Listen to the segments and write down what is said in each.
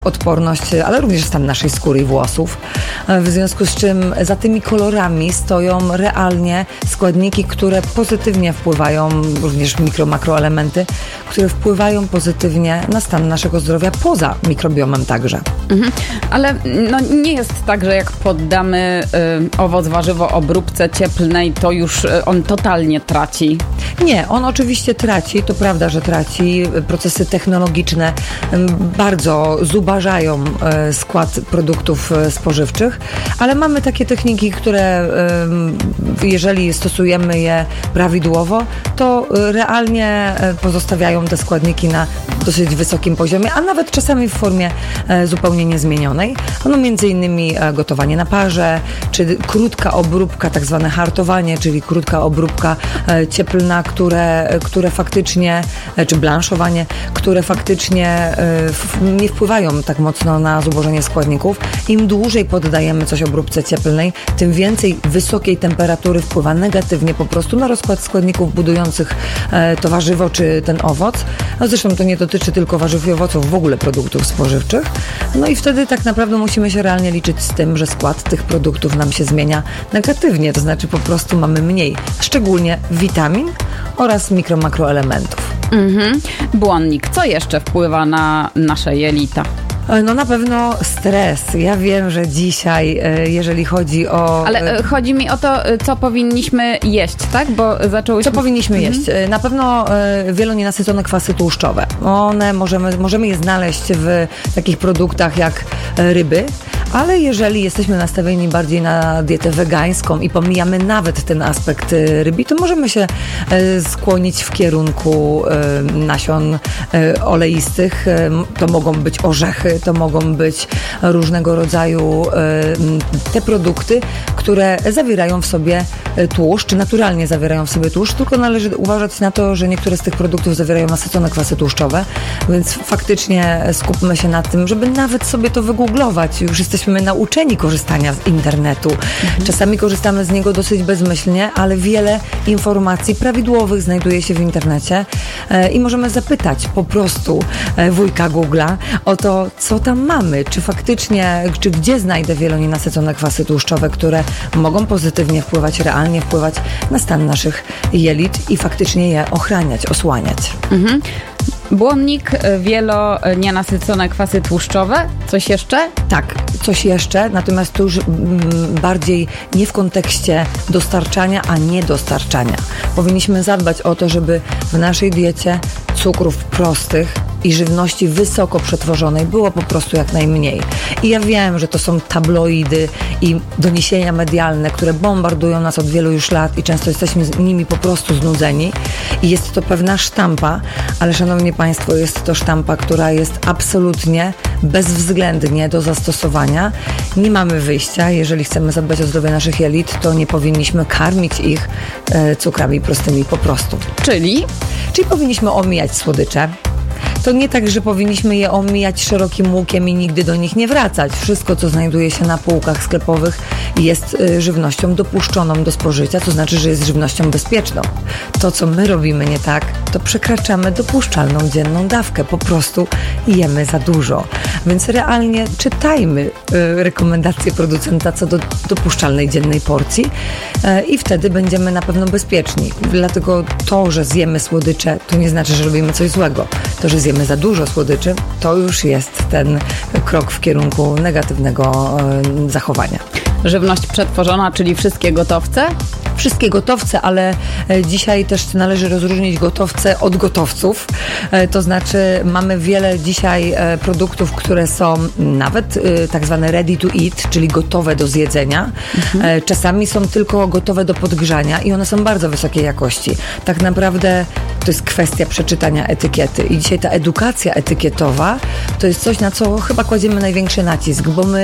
odporność, ale również stan naszej skóry i włosów. W związku z czym za tymi kolorami stoją realnie składniki, które pozytywnie wpływają, również makroelementy, które wpływają pozytywnie na stan naszego zdrowia poza mikrobiomem także. Ale nie jest tak, że jak poddamy owoc, warzywo obróbce cieplnej, to już on totalnie traci. Nie, on oczywiście traci, to prawda, że traci. Procesy technologiczne bardzo zubażają skład produktów spożywczych, ale mamy takie techniki, które jeżeli stosujemy je prawidłowo, to realnie pozostawiają te składniki na dosyć wysokim poziomie, a nawet czasami w formie zupełnie niezmienionej. No między innymi gotowanie na parze, czy krótka obróbka, tak zwane hartowanie, czyli krótka obróbka cieplna, które faktycznie, czy blanszowanie, które faktycznie nie wpływają tak mocno na zubożenie składników. Im dłużej poddajemy coś obróbce cieplnej, tym więcej wysokiej temperatury wpływa negatywnie po prostu na rozkład składników budujących to warzywo czy ten owoc. No zresztą to nie dotyczy tylko warzyw i owoców, w ogóle produktów spożywczych. No i wtedy tak naprawdę musimy się realnie liczyć z tym, że skład tych produktów nam się zmienia negatywnie, to znaczy po prostu mamy mniej, szczególnie witamin oraz makroelementów. Błonnik. Co jeszcze wpływa na nasze jelita? No na pewno stres. Ja wiem, że dzisiaj, jeżeli chodzi o... Ale chodzi mi o to, co powinniśmy jeść, tak? Bo zaczęłyśmy... Co powinniśmy jeść? Na pewno wielonienasycone kwasy tłuszczowe. One możemy je znaleźć w takich produktach jak ryby, ale jeżeli jesteśmy nastawieni bardziej na dietę wegańską i pomijamy nawet ten aspekt rybi, to możemy się skłonić w kierunku nasion oleistych. To mogą być orzechy, to mogą być różnego rodzaju te produkty, które zawierają w sobie tłuszcz, naturalnie zawierają w sobie tłuszcz, tylko należy uważać na to, że niektóre z tych produktów zawierają nasycone kwasy tłuszczowe, więc faktycznie skupmy się na tym, żeby nawet sobie to wygooglować. Już jesteśmy nauczeni korzystania z internetu. Czasami korzystamy z niego dosyć bezmyślnie, ale wiele informacji prawidłowych znajduje się w internecie i możemy zapytać po prostu wujka Google'a o to, co tam mamy, czy faktycznie, czy gdzie znajdę wielonienasycone kwasy tłuszczowe, które mogą pozytywnie wpływać, realnie wpływać na stan naszych jelit i faktycznie je ochraniać, osłaniać. Błonnik, wielonienasycone kwasy tłuszczowe. Coś jeszcze? Tak, coś jeszcze, natomiast tu już bardziej nie w kontekście dostarczania, a nie dostarczania. Powinniśmy zadbać o to, żeby w naszej diecie cukrów prostych i żywności wysoko przetworzonej było po prostu jak najmniej. I ja wiem, że to są tabloidy i doniesienia medialne, które bombardują nas od wielu już lat i często jesteśmy z nimi po prostu znudzeni. I jest to pewna sztampa, ale szanowni Państwo, jest to sztampa, która jest absolutnie bezwzględnie do zastosowania. Nie mamy wyjścia. Jeżeli chcemy zadbać o zdrowie naszych jelit, to nie powinniśmy karmić ich cukrami prostymi po prostu. Czyli powinniśmy omijać słodycze. To nie tak, że powinniśmy je omijać szerokim łukiem i nigdy do nich nie wracać. Wszystko, co znajduje się na półkach sklepowych, jest żywnością dopuszczoną do spożycia, to znaczy, że jest żywnością bezpieczną. To, co my robimy nie tak, to przekraczamy dopuszczalną dzienną dawkę. Po prostu jemy za dużo. Więc realnie czytajmy rekomendacje producenta co do dopuszczalnej dziennej porcji i wtedy będziemy na pewno bezpieczni. Dlatego to, że zjemy słodycze, to nie znaczy, że robimy coś złego. To, że zjemy za dużo słodyczy, to już jest ten krok w kierunku negatywnego zachowania. Żywność przetworzona, czyli wszystkie gotowce? Wszystkie gotowce, ale dzisiaj też należy rozróżnić gotowce od gotowców. To znaczy mamy wiele dzisiaj produktów, które są nawet tak zwane ready to eat, czyli gotowe do zjedzenia. Czasami są tylko gotowe do podgrzania i one są bardzo wysokiej jakości. Tak naprawdę to jest kwestia przeczytania etykiety i dzisiaj ta edukacja etykietowa to jest coś, na co chyba kładziemy największy nacisk, bo my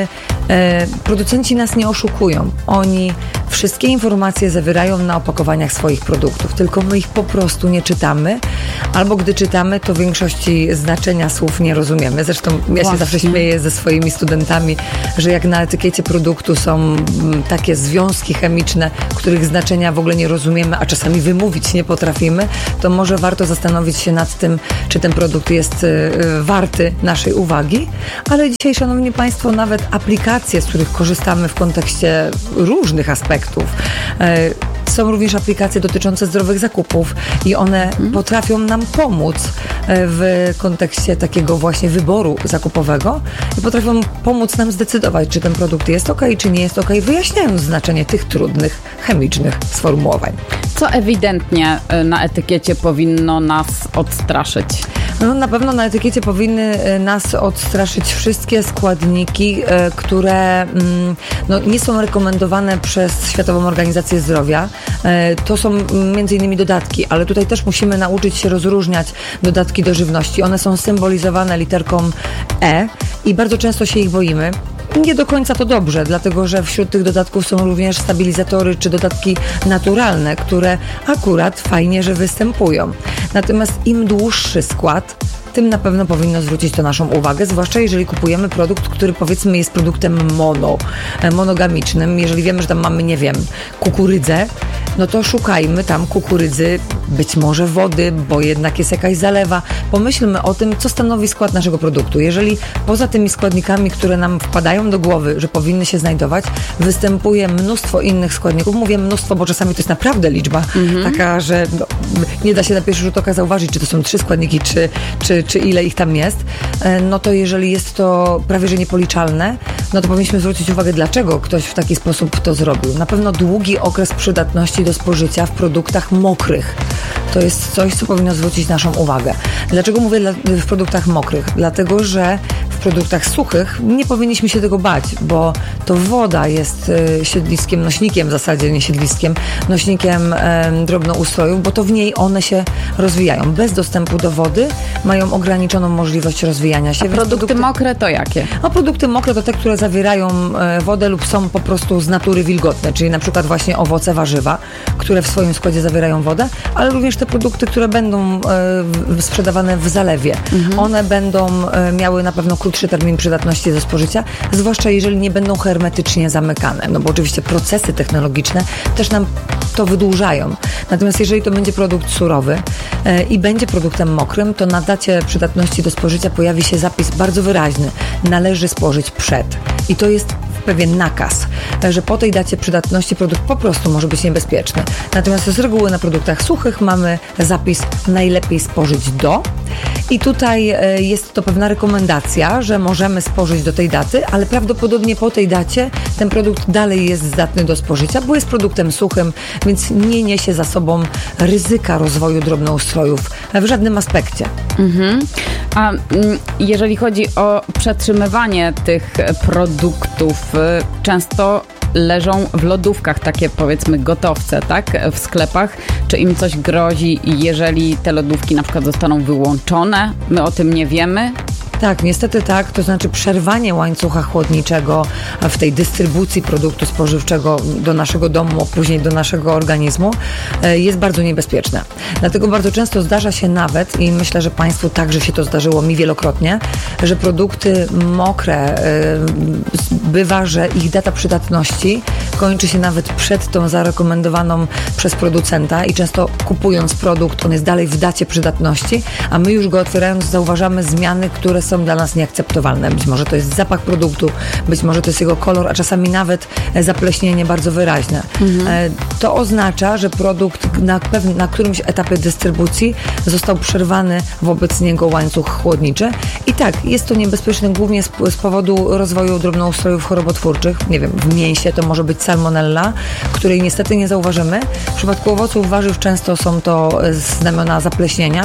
Producenci nas nie oszukują. Oni wszystkie informacje zawierają na opakowaniach swoich produktów, tylko my ich po prostu nie czytamy, albo gdy czytamy, to w większości znaczenia słów nie rozumiemy. Zresztą ja się zawsze śmieję ze swoimi studentami, że jak na etykiecie produktu są takie związki chemiczne, których znaczenia w ogóle nie rozumiemy, a czasami wymówić nie potrafimy, to może warto zastanowić się nad tym, czy ten produkt jest warty naszej uwagi. Ale dzisiaj, szanowni państwo, nawet aplikacje, z których korzystamy w kontekście różnych aspektów, są również aplikacje dotyczące zdrowych zakupów i one potrafią nam pomóc w kontekście takiego właśnie wyboru zakupowego i potrafią pomóc nam zdecydować, czy ten produkt jest ok, czy nie jest ok, wyjaśniając znaczenie tych trudnych, chemicznych sformułowań. Co ewidentnie na etykiecie powinno nas odstraszyć? No, na pewno na etykiecie powinny nas odstraszyć wszystkie składniki, które nie są rekomendowane przez Światową Organizację Zdrowia. To są m.in. dodatki, ale tutaj też musimy nauczyć się rozróżniać dodatki do żywności. One są symbolizowane literką E i bardzo często się ich boimy. Nie do końca to dobrze, dlatego że wśród tych dodatków są również stabilizatory czy dodatki naturalne, które akurat fajnie, że występują. Natomiast im dłuższy skład, tym na pewno powinno zwrócić to naszą uwagę, zwłaszcza jeżeli kupujemy produkt, który powiedzmy jest produktem monogamicznym. Jeżeli wiemy, że tam mamy, nie wiem, kukurydzę, no to szukajmy tam kukurydzy, być może wody, bo jednak jest jakaś zalewa. Pomyślmy o tym, co stanowi skład naszego produktu. Jeżeli poza tymi składnikami, które nam wpadają do głowy, że powinny się znajdować, występuje mnóstwo innych składników. Mówię mnóstwo, bo czasami to jest naprawdę liczba taka, że nie da się na pierwszy rzut oka zauważyć, czy to są 3 składniki, czy ile ich tam jest. No to jeżeli jest to prawie że niepoliczalne, no to powinniśmy zwrócić uwagę, dlaczego ktoś w taki sposób to zrobił. Na pewno długi okres przydatności do spożycia w produktach mokrych. To jest coś, co powinno zwrócić naszą uwagę. Dlaczego mówię w produktach mokrych? Dlatego, że w produktach suchych nie powinniśmy się tego bać, bo to woda jest siedliskiem, nośnikiem w zasadzie, nie siedliskiem, nośnikiem drobnoustrojów, bo to w niej one się rozwijają. Bez dostępu do wody mają ograniczoną możliwość rozwijania się. A produkty mokre to jakie? A produkty mokre to te, które zawierają wodę lub są po prostu z natury wilgotne, czyli na przykład właśnie owoce, warzywa, które w swoim składzie zawierają wodę, ale również te produkty, które będą sprzedawane w zalewie. One będą miały na pewno krótszy termin przydatności do spożycia, zwłaszcza jeżeli nie będą hermetycznie zamykane, no bo oczywiście procesy technologiczne też nam to wydłużają. Natomiast jeżeli to będzie produkt surowy i będzie produktem mokrym, to na dacie przydatności do spożycia pojawi się zapis bardzo wyraźny. Należy spożyć przed. I to jest pewien nakaz, że po tej dacie przydatności produkt po prostu może być niebezpieczny. Natomiast z reguły na produktach suchych mamy zapis najlepiej spożyć do. I tutaj jest to pewna rekomendacja, że możemy spożyć do tej daty, ale prawdopodobnie po tej dacie ten produkt dalej jest zdatny do spożycia, bo jest produktem suchym, więc nie niesie za sobą ryzyka rozwoju drobnoustrojów w żadnym aspekcie. A jeżeli chodzi o przetrzymywanie tych produktów, często leżą w lodówkach takie, powiedzmy, gotowce, tak? W sklepach. Czy im coś grozi, jeżeli te lodówki na przykład zostaną wyłączone? My o tym nie wiemy. Tak, niestety tak, to znaczy przerwanie łańcucha chłodniczego w tej dystrybucji produktu spożywczego do naszego domu, później do naszego organizmu jest bardzo niebezpieczne. Dlatego bardzo często zdarza się nawet, i myślę, że Państwu także się to zdarzyło, mi wielokrotnie, że produkty mokre, bywa, że ich data przydatności kończy się nawet przed tą zarekomendowaną przez producenta i często kupując produkt, on jest dalej w dacie przydatności, a my już go otwierając zauważamy zmiany, które są dla nas nieakceptowalne. Być może to jest zapach produktu, być może to jest jego kolor, a czasami nawet zapleśnienie bardzo wyraźne. To oznacza, że produkt na którymś etapie dystrybucji został przerwany wobec niego łańcuch chłodniczy. I tak, jest to niebezpieczne głównie z powodu rozwoju drobnoustrojów chorobotwórczych. Nie wiem, w mięsie to może być salmonella, której niestety nie zauważymy. W przypadku owoców, warzyw często są to znamiona zapleśnienia.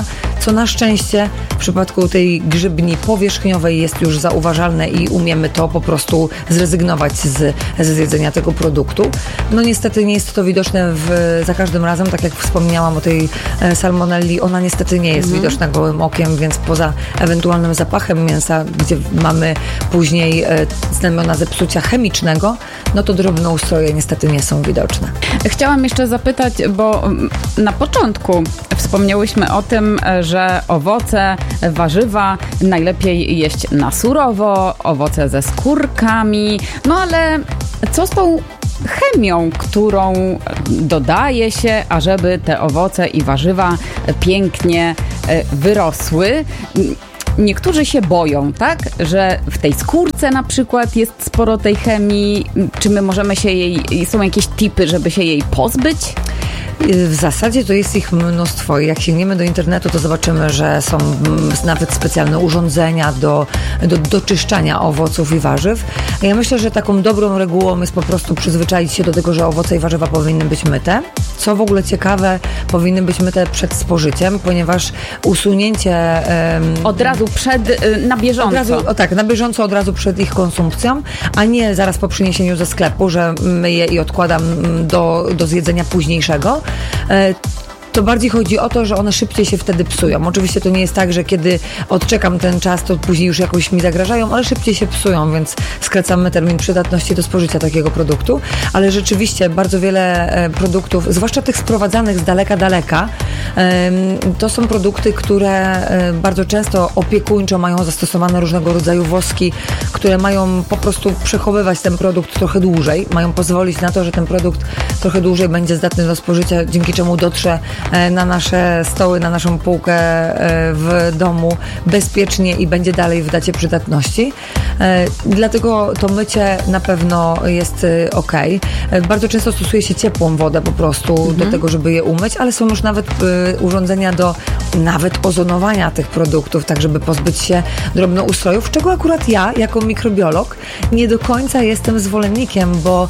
co na szczęście w przypadku tej grzybni powierzchniowej jest już zauważalne i umiemy to po prostu zrezygnować ze zjedzenia tego produktu. No niestety nie jest to widoczne za każdym razem, tak jak wspomniałam o tej salmonelli, ona niestety nie jest widoczna gołym okiem, więc poza ewentualnym zapachem mięsa, gdzie mamy później znamiona zepsucia chemicznego, no to drobnoustroje niestety nie są widoczne. Chciałam jeszcze zapytać, bo na początku wspomniałyśmy o tym, że owoce, warzywa najlepiej jeść na surowo, owoce ze skórkami, no ale co z tą chemią, którą dodaje się, ażeby te owoce i warzywa pięknie wyrosły? Niektórzy się boją, tak? Że w tej skórce na przykład jest sporo tej chemii. Czy my możemy się są jakieś tipy, żeby się jej pozbyć? W zasadzie to jest ich mnóstwo. Jak sięgniemy do internetu, to zobaczymy, że są nawet specjalne urządzenia do doczyszczania owoców i warzyw. Ja myślę, że taką dobrą regułą jest po prostu przyzwyczaić się do tego, że owoce i warzywa powinny być myte. Co w ogóle ciekawe, powinny być myte przed spożyciem, ponieważ usunięcie... Od razu na bieżąco. Na bieżąco, od razu przed ich konsumpcją, a nie zaraz po przyniesieniu ze sklepu, że myję i odkładam do zjedzenia późniejszego. To bardziej chodzi o to, że one szybciej się wtedy psują. Oczywiście to nie jest tak, że kiedy odczekam ten czas, to później już jakoś mi zagrażają, ale szybciej się psują, więc skracamy termin przydatności do spożycia takiego produktu. Ale rzeczywiście bardzo wiele produktów, zwłaszcza tych sprowadzanych z daleka, to są produkty, które bardzo często opiekuńczo mają zastosowane różnego rodzaju woski, które mają po prostu przechowywać ten produkt trochę dłużej, mają pozwolić na to, że ten produkt trochę dłużej będzie zdatny do spożycia, dzięki czemu dotrze na nasze stoły, na naszą półkę w domu bezpiecznie i będzie dalej w dacie przydatności. Dlatego to mycie na pewno jest ok. Bardzo często stosuje się ciepłą wodę po prostu do tego, żeby je umyć, ale są już nawet urządzenia do nawet ozonowania tych produktów, tak żeby pozbyć się drobnoustrojów, czego akurat ja, jako mikrobiolog, nie do końca jestem zwolennikiem, bo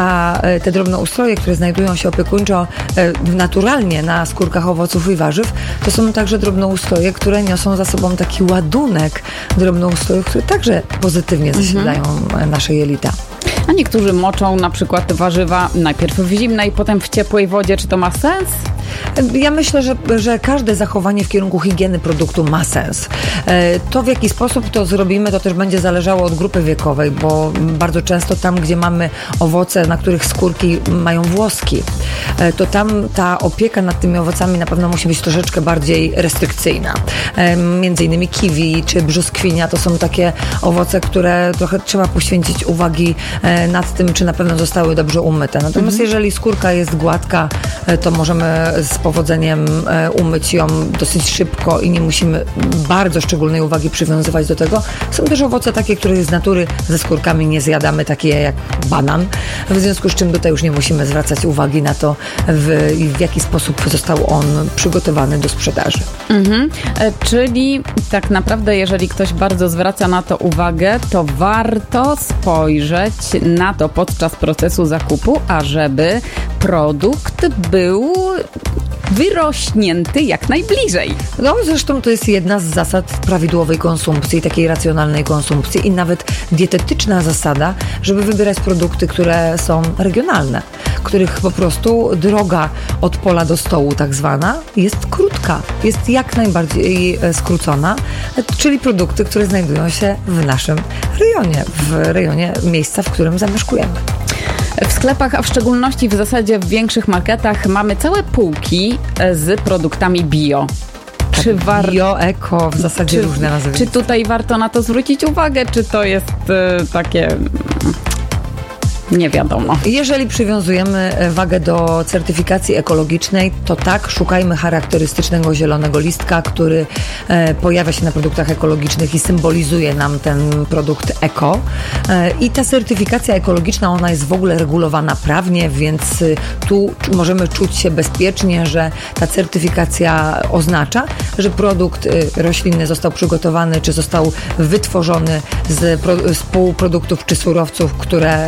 te drobnoustroje, które znajdują się opiekuńczo naturalnie na skórkach owoców i warzyw, to są także drobnoustroje, które niosą za sobą taki ładunek drobnoustrojów, które także pozytywnie zasiedlają nasze jelita. A niektórzy moczą na przykład warzywa najpierw w zimnej, potem w ciepłej wodzie. Czy to ma sens? Ja myślę, że każde zachowanie w kierunku higieny produktu ma sens. To, w jaki sposób to zrobimy, to też będzie zależało od grupy wiekowej, bo bardzo często tam, gdzie mamy owoce, na których skórki mają włoski, to tam ta opieka nad tymi owocami na pewno musi być troszeczkę bardziej restrykcyjna. Między innymi kiwi czy brzoskwinia to są takie owoce, które trochę trzeba poświęcić uwagi nad tym, czy na pewno zostały dobrze umyte. Natomiast jeżeli skórka jest gładka, to możemy z powodzeniem umyć ją dosyć szybko i nie musimy bardzo szczególnej uwagi przywiązywać do tego. Są też owoce takie, które z natury ze skórkami nie zjadamy, takie jak banan, w związku z czym tutaj już nie musimy zwracać uwagi na to, w jaki sposób został on przygotowany do sprzedaży. Czyli tak naprawdę, jeżeli ktoś bardzo zwraca na to uwagę, to warto spojrzeć na to podczas procesu zakupu, ażeby produkt był wyrośnięty jak najbliżej. No zresztą to jest jedna z zasad prawidłowej konsumpcji, takiej racjonalnej konsumpcji i nawet dietetyczna zasada, żeby wybierać produkty, które są regionalne, których po prostu droga od pola do stołu tak zwana jest krótka, jest jak najbardziej skrócona, czyli produkty, które znajdują się w naszym rejonie miejsca, w którym zamieszkujemy. W sklepach, a w szczególności w zasadzie w większych marketach mamy całe półki z produktami bio. Bio, eko, w zasadzie różne nazwy. Czy tutaj warto na to zwrócić uwagę, czy to jest takie... Nie wiadomo. Jeżeli przywiązujemy wagę do certyfikacji ekologicznej, to tak, szukajmy charakterystycznego zielonego listka, który pojawia się na produktach ekologicznych i symbolizuje nam ten produkt eko. I ta certyfikacja ekologiczna, ona jest w ogóle regulowana prawnie, więc tu możemy czuć się bezpiecznie, że ta certyfikacja oznacza, że produkt roślinny został przygotowany, czy został wytworzony z półproduktów czy surowców, które mają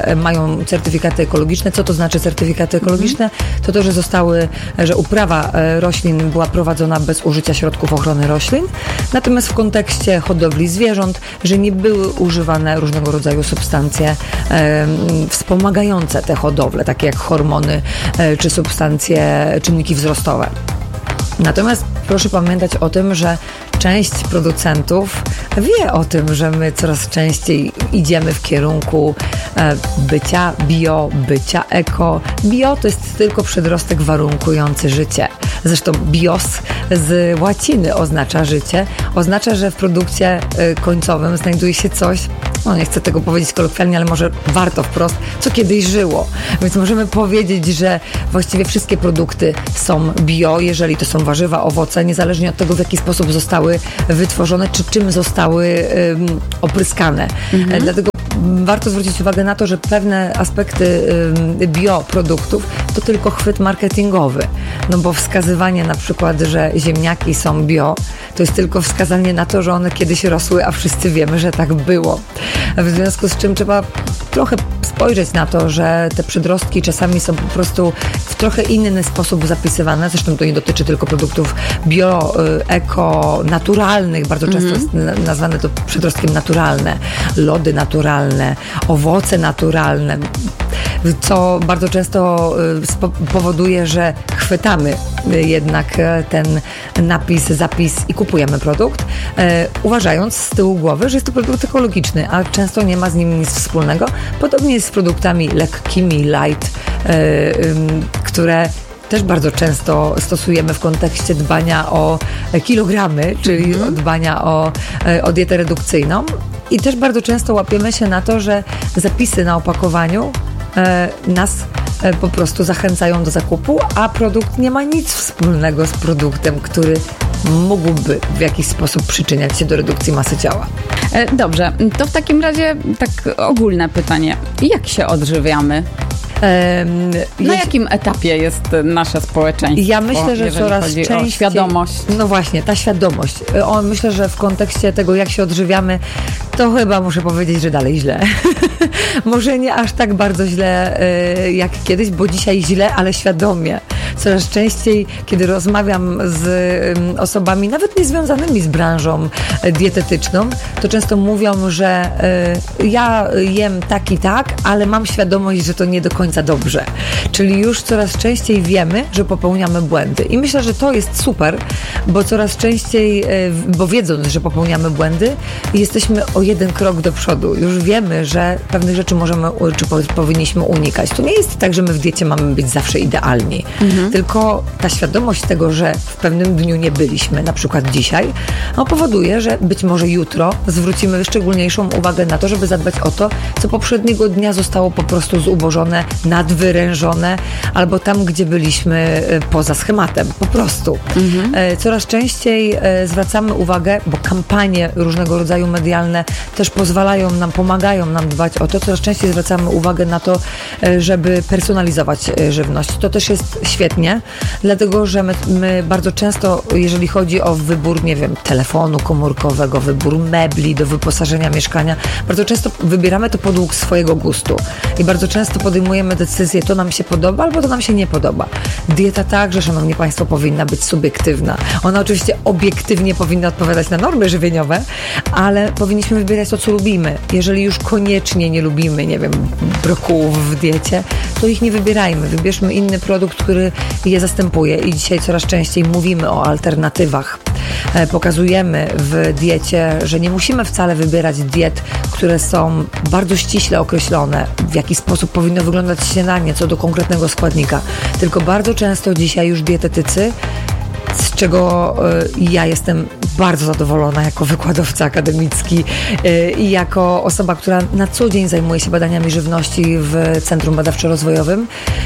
są certyfikaty ekologiczne. Co to znaczy certyfikaty ekologiczne? To, że uprawa roślin była prowadzona bez użycia środków ochrony roślin, natomiast w kontekście hodowli zwierząt, że nie były używane różnego rodzaju substancje wspomagające tę hodowlę, takie jak hormony czy substancje, czynniki wzrostowe. Natomiast proszę pamiętać o tym, że część producentów wie o tym, że my coraz częściej idziemy w kierunku bycia bio, bycia eko. Bio to jest tylko przedrostek warunkujący życie. Zresztą bios z łaciny oznacza życie. Oznacza, że w produkcie końcowym znajduje się coś, nie chcę tego powiedzieć kolokwialnie, ale może warto wprost, co kiedyś żyło. Więc możemy powiedzieć, że właściwie wszystkie produkty są bio, jeżeli to są warzywa, owoce, niezależnie od tego, w jaki sposób zostały wytworzone, czy czym zostały opryskane. Dlatego warto zwrócić uwagę na to, że pewne aspekty bioproduktów to tylko chwyt marketingowy. Bo wskazywanie na przykład, że ziemniaki są bio, to jest tylko wskazanie na to, że one kiedyś rosły, a wszyscy wiemy, że tak było. W związku z czym trzeba trochę spojrzeć na to, że te przedrostki czasami są po prostu w trochę inny sposób zapisywane. Zresztą to nie dotyczy tylko produktów bio, eko, naturalnych. Bardzo często jest nazwane to przedrostkiem naturalne. Lody naturalne, owoce naturalne. Co bardzo często powoduje, że chwytamy jednak ten napis, zapis i kupujemy produkt, uważając z tyłu głowy, że jest to produkt ekologiczny, a często nie ma z nim nic wspólnego. Podobnie jest z produktami lekkimi, light, które też bardzo często stosujemy w kontekście dbania o kilogramy, czyli dbania o dietę redukcyjną. I też bardzo często łapiemy się na to, że zapisy na opakowaniu nas po prostu zachęcają do zakupu, a produkt nie ma nic wspólnego z produktem, który mógłby w jakiś sposób przyczyniać się do redukcji masy ciała. Dobrze, to w takim razie tak ogólne pytanie. Jak się odżywiamy? Na jakim etapie jest nasze społeczeństwo? Ja myślę, że coraz częściej... o świadomość. No właśnie, ta świadomość. Myślę, że w kontekście tego, jak się odżywiamy, to chyba muszę powiedzieć, że dalej źle. Może nie aż tak bardzo źle jak kiedyś, bo dzisiaj źle, ale świadomie. Coraz częściej, kiedy rozmawiam z osobami, nawet niezwiązanymi z branżą dietetyczną, to często mówią, że ja jem tak i tak, ale mam świadomość, że to nie do końca dobrze. Czyli już coraz częściej wiemy, że popełniamy błędy. I myślę, że to jest super, bo coraz częściej, bo wiedząc, że popełniamy błędy, jesteśmy o jeden krok do przodu. Już wiemy, że pewnych rzeczy możemy, czy powinniśmy unikać. To nie jest tak, że my w diecie mamy być zawsze idealni. Tylko ta świadomość tego, że w pewnym dniu nie byliśmy, na przykład dzisiaj, powoduje, że być może jutro zwrócimy szczególniejszą uwagę na to, żeby zadbać o to, co poprzedniego dnia zostało po prostu zubożone, nadwyrężone, albo tam, gdzie byliśmy poza schematem, po prostu. Coraz częściej zwracamy uwagę, bo kampanie różnego rodzaju medialne też pozwalają nam, pomagają nam dbać o to, coraz częściej zwracamy uwagę na to, żeby personalizować żywność. To też jest świetnie, dlatego, że my bardzo często, jeżeli chodzi o wybór, nie wiem, telefonu komórkowego, wybór mebli do wyposażenia mieszkania, bardzo często wybieramy to podług swojego gustu i bardzo często podejmujemy decyzję, to nam się podoba albo to nam się nie podoba. Dieta także, szanowni państwo, powinna być subiektywna. Ona oczywiście obiektywnie powinna odpowiadać na normy żywieniowe, ale powinniśmy wybierać to, co lubimy. Jeżeli już koniecznie nie lubimy, nie wiem, brokułów w diecie, to ich nie wybierajmy. Wybierzmy inny produkt, który je zastępuje i dzisiaj coraz częściej mówimy o alternatywach. Pokazujemy w diecie, że nie musimy wcale wybierać diet, które są bardzo ściśle określone, w jaki sposób powinno wyglądać śniadanie co do konkretnego składnika. Tylko bardzo często dzisiaj już dietetycy, z czego ja jestem bardzo zadowolona jako wykładowca akademicki i jako osoba, która na co dzień zajmuje się badaniami żywności w Centrum Badawczo-Rozwojowym,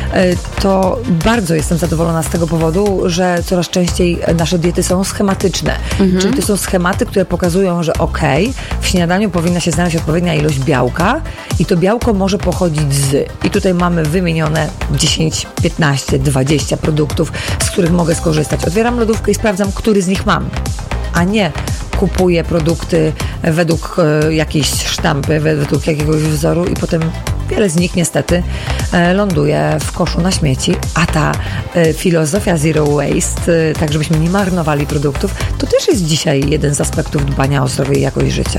to bardzo jestem zadowolona z tego powodu, że coraz częściej nasze diety są schematyczne. Czyli to są schematy, które pokazują, że w śniadaniu powinna się znaleźć odpowiednia ilość białka i to białko może pochodzić z. I tutaj mamy wymienione 10, 15, 20 produktów, z których mogę skorzystać. Otwieram lodówkę i sprawdzam, który z nich mam, a nie kupuję produkty według jakiejś sztampy, według jakiegoś wzoru i potem wiele z nich niestety ląduje w koszu na śmieci, a ta filozofia zero waste, tak żebyśmy nie marnowali produktów, to też jest dzisiaj jeden z aspektów dbania o zdrowie i jakość życia.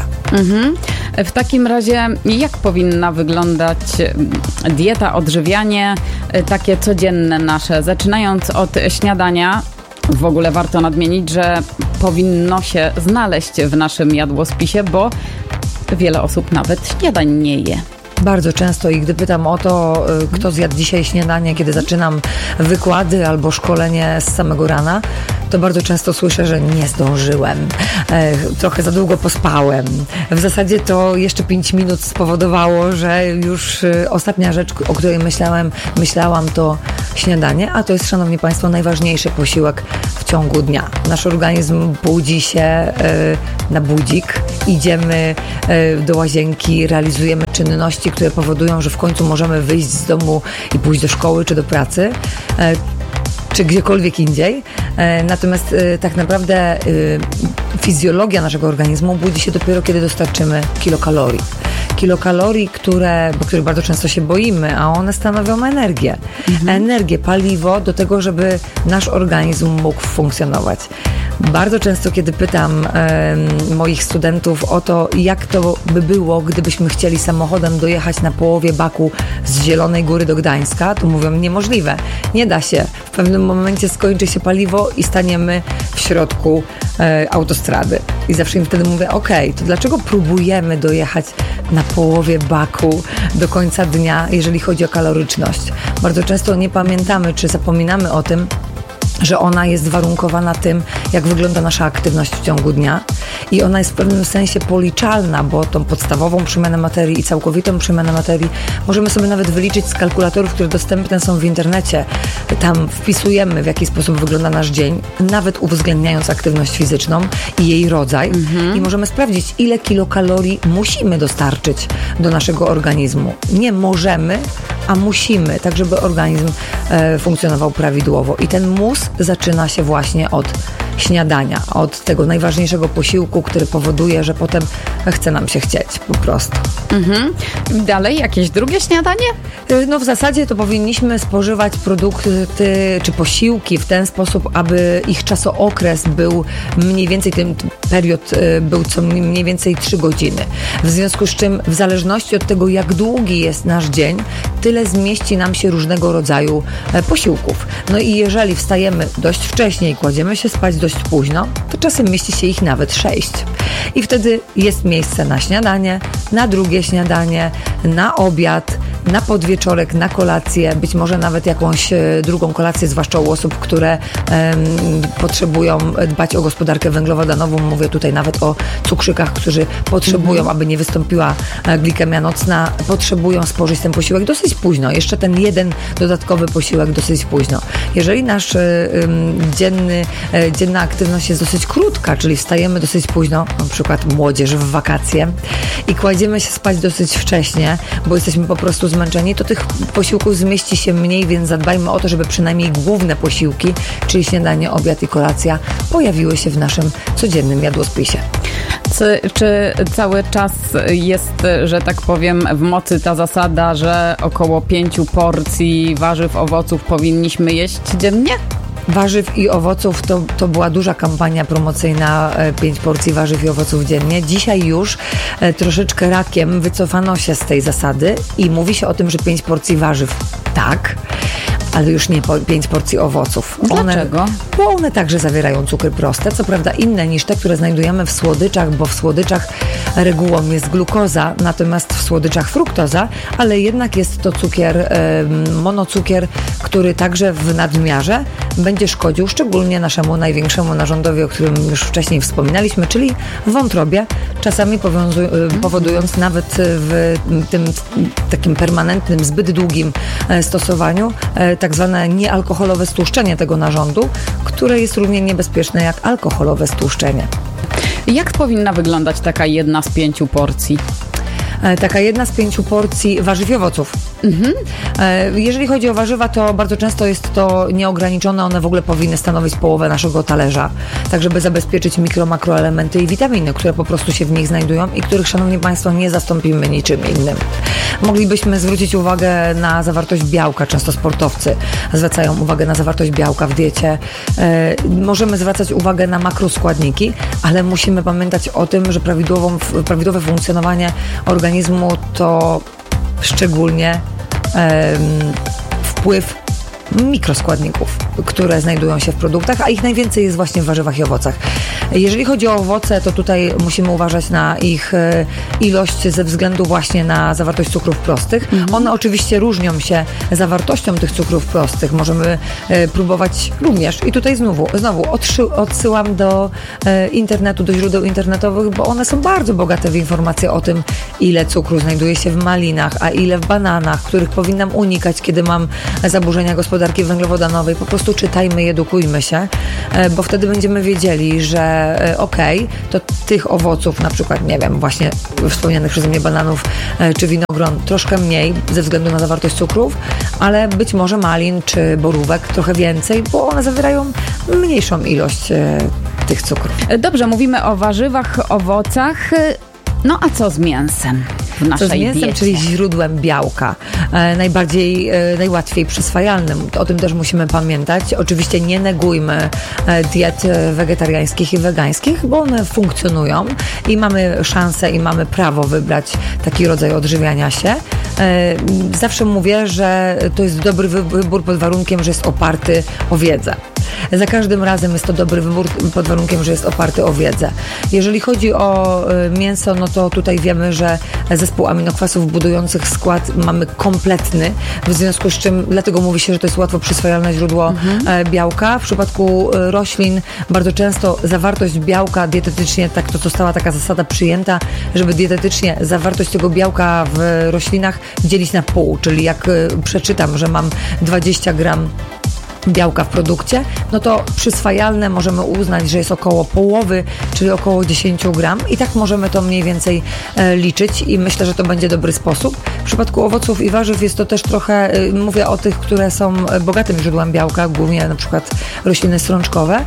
W takim razie jak powinna wyglądać dieta, odżywianie takie codzienne nasze, zaczynając od śniadania? W ogóle warto nadmienić, że powinno się znaleźć w naszym jadłospisie, bo wiele osób nawet śniadań nie je. Bardzo często i gdy pytam o to, kto zjadł dzisiaj śniadanie, kiedy zaczynam wykłady albo szkolenie z samego rana, to bardzo często słyszę, że nie zdążyłem, trochę za długo pospałem. W zasadzie to jeszcze 5 minut spowodowało, że już ostatnia rzecz, o której myślałam, to śniadanie, a to jest, szanowni państwo, najważniejszy posiłek w ciągu dnia. Nasz organizm budzi się na budzik, idziemy do łazienki, realizujemy czynności, które powodują, że w końcu możemy wyjść z domu i pójść do szkoły czy do pracy, czy gdziekolwiek indziej. Natomiast tak naprawdę fizjologia naszego organizmu budzi się dopiero, kiedy dostarczymy kilokalorii. Kilokalorii, których bardzo często się boimy, a one stanowią energię. Energię, paliwo do tego, żeby nasz organizm mógł funkcjonować. Bardzo często, kiedy pytam moich studentów o to, jak to by było, gdybyśmy chcieli samochodem dojechać na połowie baku z Zielonej Góry do Gdańska, to mówią, niemożliwe, nie da się. W pewnym momencie skończy się paliwo i staniemy w środku autostrady. I zawsze im wtedy mówię, to dlaczego próbujemy dojechać na połowie baku do końca dnia, jeżeli chodzi o kaloryczność? Bardzo często nie pamiętamy, czy zapominamy o tym, że ona jest warunkowana tym, jak wygląda nasza aktywność w ciągu dnia i ona jest w pewnym sensie policzalna, bo tą podstawową przemianę materii i całkowitą przemianę materii możemy sobie nawet wyliczyć z kalkulatorów, które dostępne są w internecie. Tam wpisujemy, w jaki sposób wygląda nasz dzień, nawet uwzględniając aktywność fizyczną i jej rodzaj i możemy sprawdzić, ile kilokalorii musimy dostarczyć do naszego organizmu. Nie możemy, a musimy, tak żeby organizm funkcjonował prawidłowo. I ten mus zaczyna się właśnie od śniadania, od tego najważniejszego posiłku, który powoduje, że potem chce nam się chcieć po prostu. Dalej jakieś drugie śniadanie? No w zasadzie to powinniśmy spożywać produkty czy posiłki w ten sposób, aby ich czasookres był mniej więcej, ten period był co mniej więcej 3 godziny. W związku z czym w zależności od tego, jak długi jest nasz dzień, tyle zmieści nam się różnego rodzaju posiłków. No i jeżeli wstajemy dość wcześnie i kładziemy się spać dość późno, to czasem mieści się ich nawet 6. I wtedy jest miejsce na śniadanie, na drugie śniadanie, na obiad, na podwieczorek, na kolację, być może nawet jakąś drugą kolację, zwłaszcza u osób, które potrzebują dbać o gospodarkę węglowodanową. Mówię tutaj nawet o cukrzykach, którzy potrzebują, aby nie wystąpiła glikemia nocna, potrzebują spożyć ten posiłek dosyć późno. Jeszcze ten jeden dodatkowy posiłek dosyć późno. Jeżeli nasz dzienna aktywność jest dosyć krótka, czyli wstajemy dosyć późno, na przykład młodzież w wakacje i kładziemy się spać dosyć wcześnie, bo jesteśmy po prostu zmęczeni, to tych posiłków zmieści się mniej, więc zadbajmy o to, żeby przynajmniej główne posiłki, czyli śniadanie, obiad i kolacja, pojawiły się w naszym codziennym jadłospisie. Czy cały czas jest, że tak powiem, w mocy ta zasada, że około 5 porcji warzyw, owoców powinniśmy jeść dziennie? Warzyw i owoców to była duża kampania promocyjna, 5 porcji warzyw i owoców dziennie. Dzisiaj już troszeczkę rakiem wycofano się z tej zasady i mówi się o tym, że 5 porcji warzyw tak, ale już nie 5 porcji owoców. Dlaczego? Bo one także zawierają cukry proste, co prawda inne niż te, które znajdujemy w słodyczach, bo w słodyczach regułą jest glukoza, natomiast w słodyczach fruktoza, ale jednak jest to cukier, monocukier, który także w nadmiarze będzie szkodził szczególnie naszemu największemu narządowi, o którym już wcześniej wspominaliśmy, czyli wątrobie, czasami powodując nawet w tym takim permanentnym, zbyt długim stosowaniu tak zwane niealkoholowe stłuszczenie tego narządu, które jest równie niebezpieczne jak alkoholowe stłuszczenie. Jak powinna wyglądać taka jedna z 5 porcji? Taka jedna z 5 porcji warzyw i owoców. Jeżeli chodzi o warzywa, to bardzo często jest to nieograniczone, one w ogóle powinny stanowić połowę naszego talerza, tak żeby zabezpieczyć makroelementy i witaminy, które po prostu się w nich znajdują i których, szanowni państwo, nie zastąpimy niczym innym. Moglibyśmy zwrócić uwagę na zawartość białka, często sportowcy zwracają uwagę na zawartość białka w diecie. Możemy zwracać uwagę na makroskładniki, ale musimy pamiętać o tym, że prawidłowe funkcjonowanie organizmu to szczególnie wpływ mikroskładników, które znajdują się w produktach, a ich najwięcej jest właśnie w warzywach i owocach. Jeżeli chodzi o owoce, to tutaj musimy uważać na ich ilość ze względu właśnie na zawartość cukrów prostych. One oczywiście różnią się zawartością tych cukrów prostych. Możemy próbować również i tutaj znowu odsyłam do internetu, do źródeł internetowych, bo one są bardzo bogate w informacje o tym, ile cukru znajduje się w malinach, a ile w bananach, których powinnam unikać, kiedy mam zaburzenia gospodarki węglowodanowej. Po prostu czytajmy i edukujmy się, bo wtedy będziemy wiedzieli, że to tych owoców, na przykład, nie wiem, właśnie wspomnianych przeze mnie bananów czy winogron troszkę mniej ze względu na zawartość cukrów, ale być może malin czy borówek trochę więcej, bo one zawierają mniejszą ilość tych cukrów. Dobrze, mówimy o warzywach, owocach. No a co z mięsem w naszej diecie? Z mięsem, czyli źródłem białka. Najłatwiej przyswajalnym. O tym też musimy pamiętać. Oczywiście nie negujmy diet wegetariańskich i wegańskich, bo one funkcjonują i mamy szansę i mamy prawo wybrać taki rodzaj odżywiania się. Zawsze mówię, że to jest dobry wybór pod warunkiem, że jest oparty o wiedzę. Za każdym razem jest to dobry wybór pod warunkiem, że jest oparty o wiedzę. Jeżeli chodzi o mięso, no to tutaj wiemy, że zespół aminokwasów budujących skład mamy kompletny, w związku z czym dlatego mówi się, że to jest łatwo przyswajalne źródło białka. W przypadku roślin bardzo często zawartość białka dietetycznie, tak to została taka zasada przyjęta, żeby dietetycznie zawartość tego białka w roślinach dzielić na pół, czyli jak przeczytam, że mam 20 gram białka w produkcie, no to przyswajalne możemy uznać, że jest około połowy, czyli około 10 gram i tak możemy to mniej więcej liczyć i myślę, że to będzie dobry sposób. W przypadku owoców i warzyw jest to też trochę, mówię o tych, które są bogatym źródłem białka, głównie na przykład rośliny strączkowe,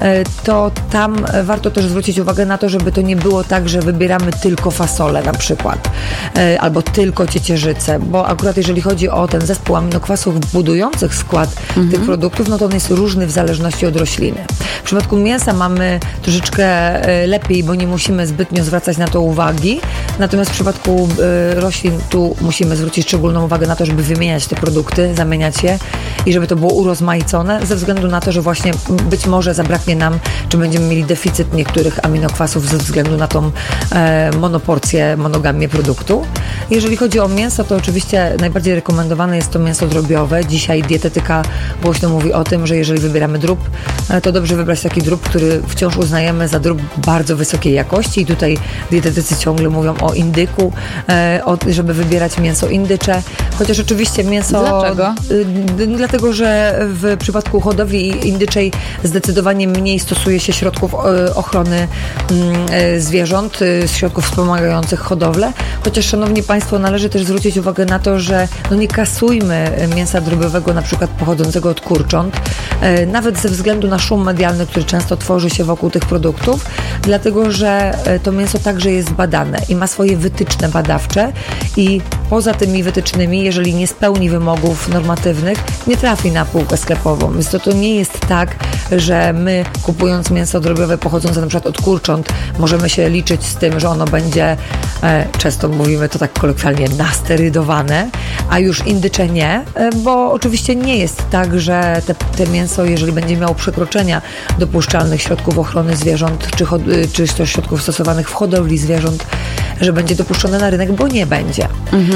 to tam warto też zwrócić uwagę na to, żeby to nie było tak, że wybieramy tylko fasolę na przykład, albo tylko ciecierzycę, bo akurat jeżeli chodzi o ten zespół aminokwasów budujących skład tych produktów, no to on jest różny w zależności od rośliny. W przypadku mięsa mamy troszeczkę lepiej, bo nie musimy zbytnio zwracać na to uwagi, natomiast w przypadku roślin tu musimy zwrócić szczególną uwagę na to, żeby wymieniać te produkty, zamieniać je i żeby to było urozmaicone, ze względu na to, że właśnie być może zabraknie nam, czy będziemy mieli deficyt niektórych aminokwasów ze względu na tą monoporcję, monogamię produktu. Jeżeli chodzi o mięso, to oczywiście najbardziej rekomendowane jest to mięso drobiowe. Dzisiaj dietetyka głośno mówi o tym, że jeżeli wybieramy drób, to dobrze wybrać taki drób, który wciąż uznajemy za drób bardzo wysokiej jakości i tutaj dietetycy ciągle mówią o indyku, żeby wybierać mięso indycze, chociaż oczywiście mięso... Dlaczego? Dlatego, że w przypadku hodowli indyczej zdecydowanie mniej stosuje się środków ochrony zwierząt, środków wspomagających hodowlę, chociaż, szanowni państwo, należy też zwrócić uwagę na to, że nie kasujmy mięsa drobiowego na przykład pochodzącego od kurcząt, nawet ze względu na szum medialny, który często tworzy się wokół tych produktów, dlatego, że to mięso także jest badane i ma swoje wytyczne badawcze i poza tymi wytycznymi, jeżeli nie spełni wymogów normatywnych, nie trafi na półkę sklepową. Więc to nie jest tak, że my, kupując mięso drobiowe pochodzące na przykład od kurcząt, możemy się liczyć z tym, że ono będzie, często mówimy to tak kolokwialnie, nasterydowane, a już indycze nie, bo oczywiście nie jest tak, że te mięso, jeżeli będzie miało przekroczenia dopuszczalnych środków ochrony zwierząt, czy środków stosowanych w hodowli zwierząt, że będzie dopuszczone na rynek, bo nie będzie.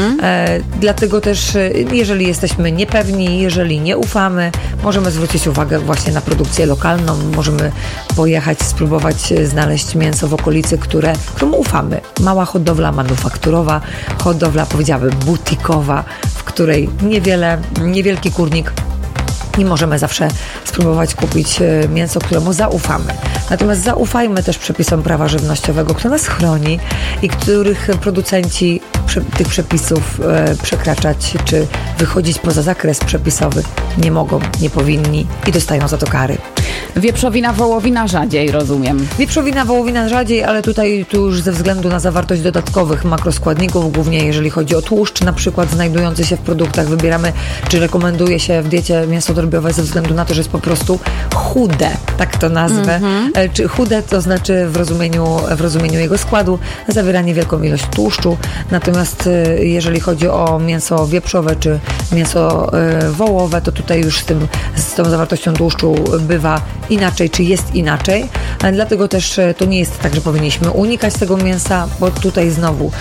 Dlatego też, jeżeli jesteśmy niepewni, jeżeli nie ufamy, możemy zwrócić uwagę właśnie na produkcję lokalną, możemy pojechać, spróbować znaleźć mięso w okolicy, któremu ufamy. Mała hodowla manufakturowa, hodowla, powiedziałabym, butikowa, w której niewielki kurnik i możemy zawsze spróbować kupić mięso, któremu zaufamy. Natomiast zaufajmy też przepisom prawa żywnościowego, które nas chroni i których producenci tych przepisów przekraczać, czy wychodzić poza zakres przepisowy. Nie mogą, nie powinni i dostają za to kary. Wieprzowina, wołowina rzadziej, rozumiem. Wieprzowina, wołowina rzadziej, ale tutaj tu już ze względu na zawartość dodatkowych makroskładników, głównie jeżeli chodzi o tłuszcz, na przykład znajdujący się w produktach, wybieramy, czy rekomenduje się w diecie mięso drobiowe ze względu na to, że jest po prostu chude, tak to nazwę. Czy chude to znaczy w rozumieniu jego składu zawiera niewielką ilość tłuszczu, natomiast jeżeli chodzi o mięso wieprzowe czy mięso wołowe, to tutaj już z tą zawartością tłuszczu bywa inaczej, czy jest inaczej. Dlatego też to nie jest tak, że powinniśmy unikać tego mięsa, bo tutaj znowu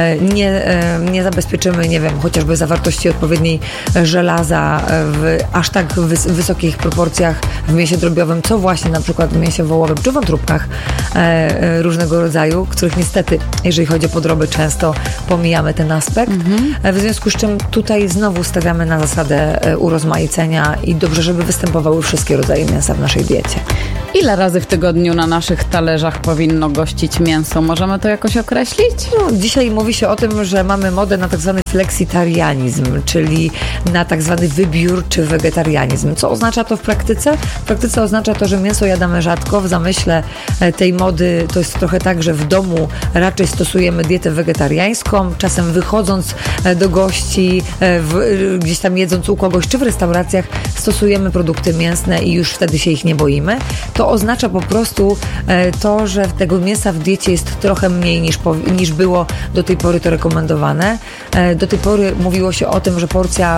nie zabezpieczymy, nie wiem, chociażby zawartości odpowiedniej żelaza w aż tak wysokich proporcjach w mięsie drobiowym, co właśnie na przykład w mięsie wołowym czy wątróbkach różnego rodzaju, których niestety, jeżeli chodzi o podroby, często pomijamy ten aspekt. W związku z czym tutaj znowu stawiamy na zasadę urozmaicenia i dobrze, żeby występowały wszystkie rodzaje mięsa w naszej diecie. Ile razy w tygodniu na naszych talerzach powinno gościć mięso? Możemy to jakoś określić? No, dzisiaj mówi się o tym, że mamy modę na tak zwany fleksitarianizm, czyli na tak zwany wybiórczy wegetarianizm. Co oznacza to w praktyce? W praktyce oznacza to, że mięso jadamy rzadko. W zamyśle tej mody to jest trochę tak, że w domu raczej stosujemy dietę wegetariańską, czasem wychodząc do gości, gdzieś tam jedząc u kogoś, czy w restauracjach stosujemy produkty mięsne i już wtedy się ich nie boimy. To oznacza po prostu to, że tego mięsa w diecie jest trochę mniej niż było do tej pory to rekomendowane. Do tej pory mówiło się o tym, że porcja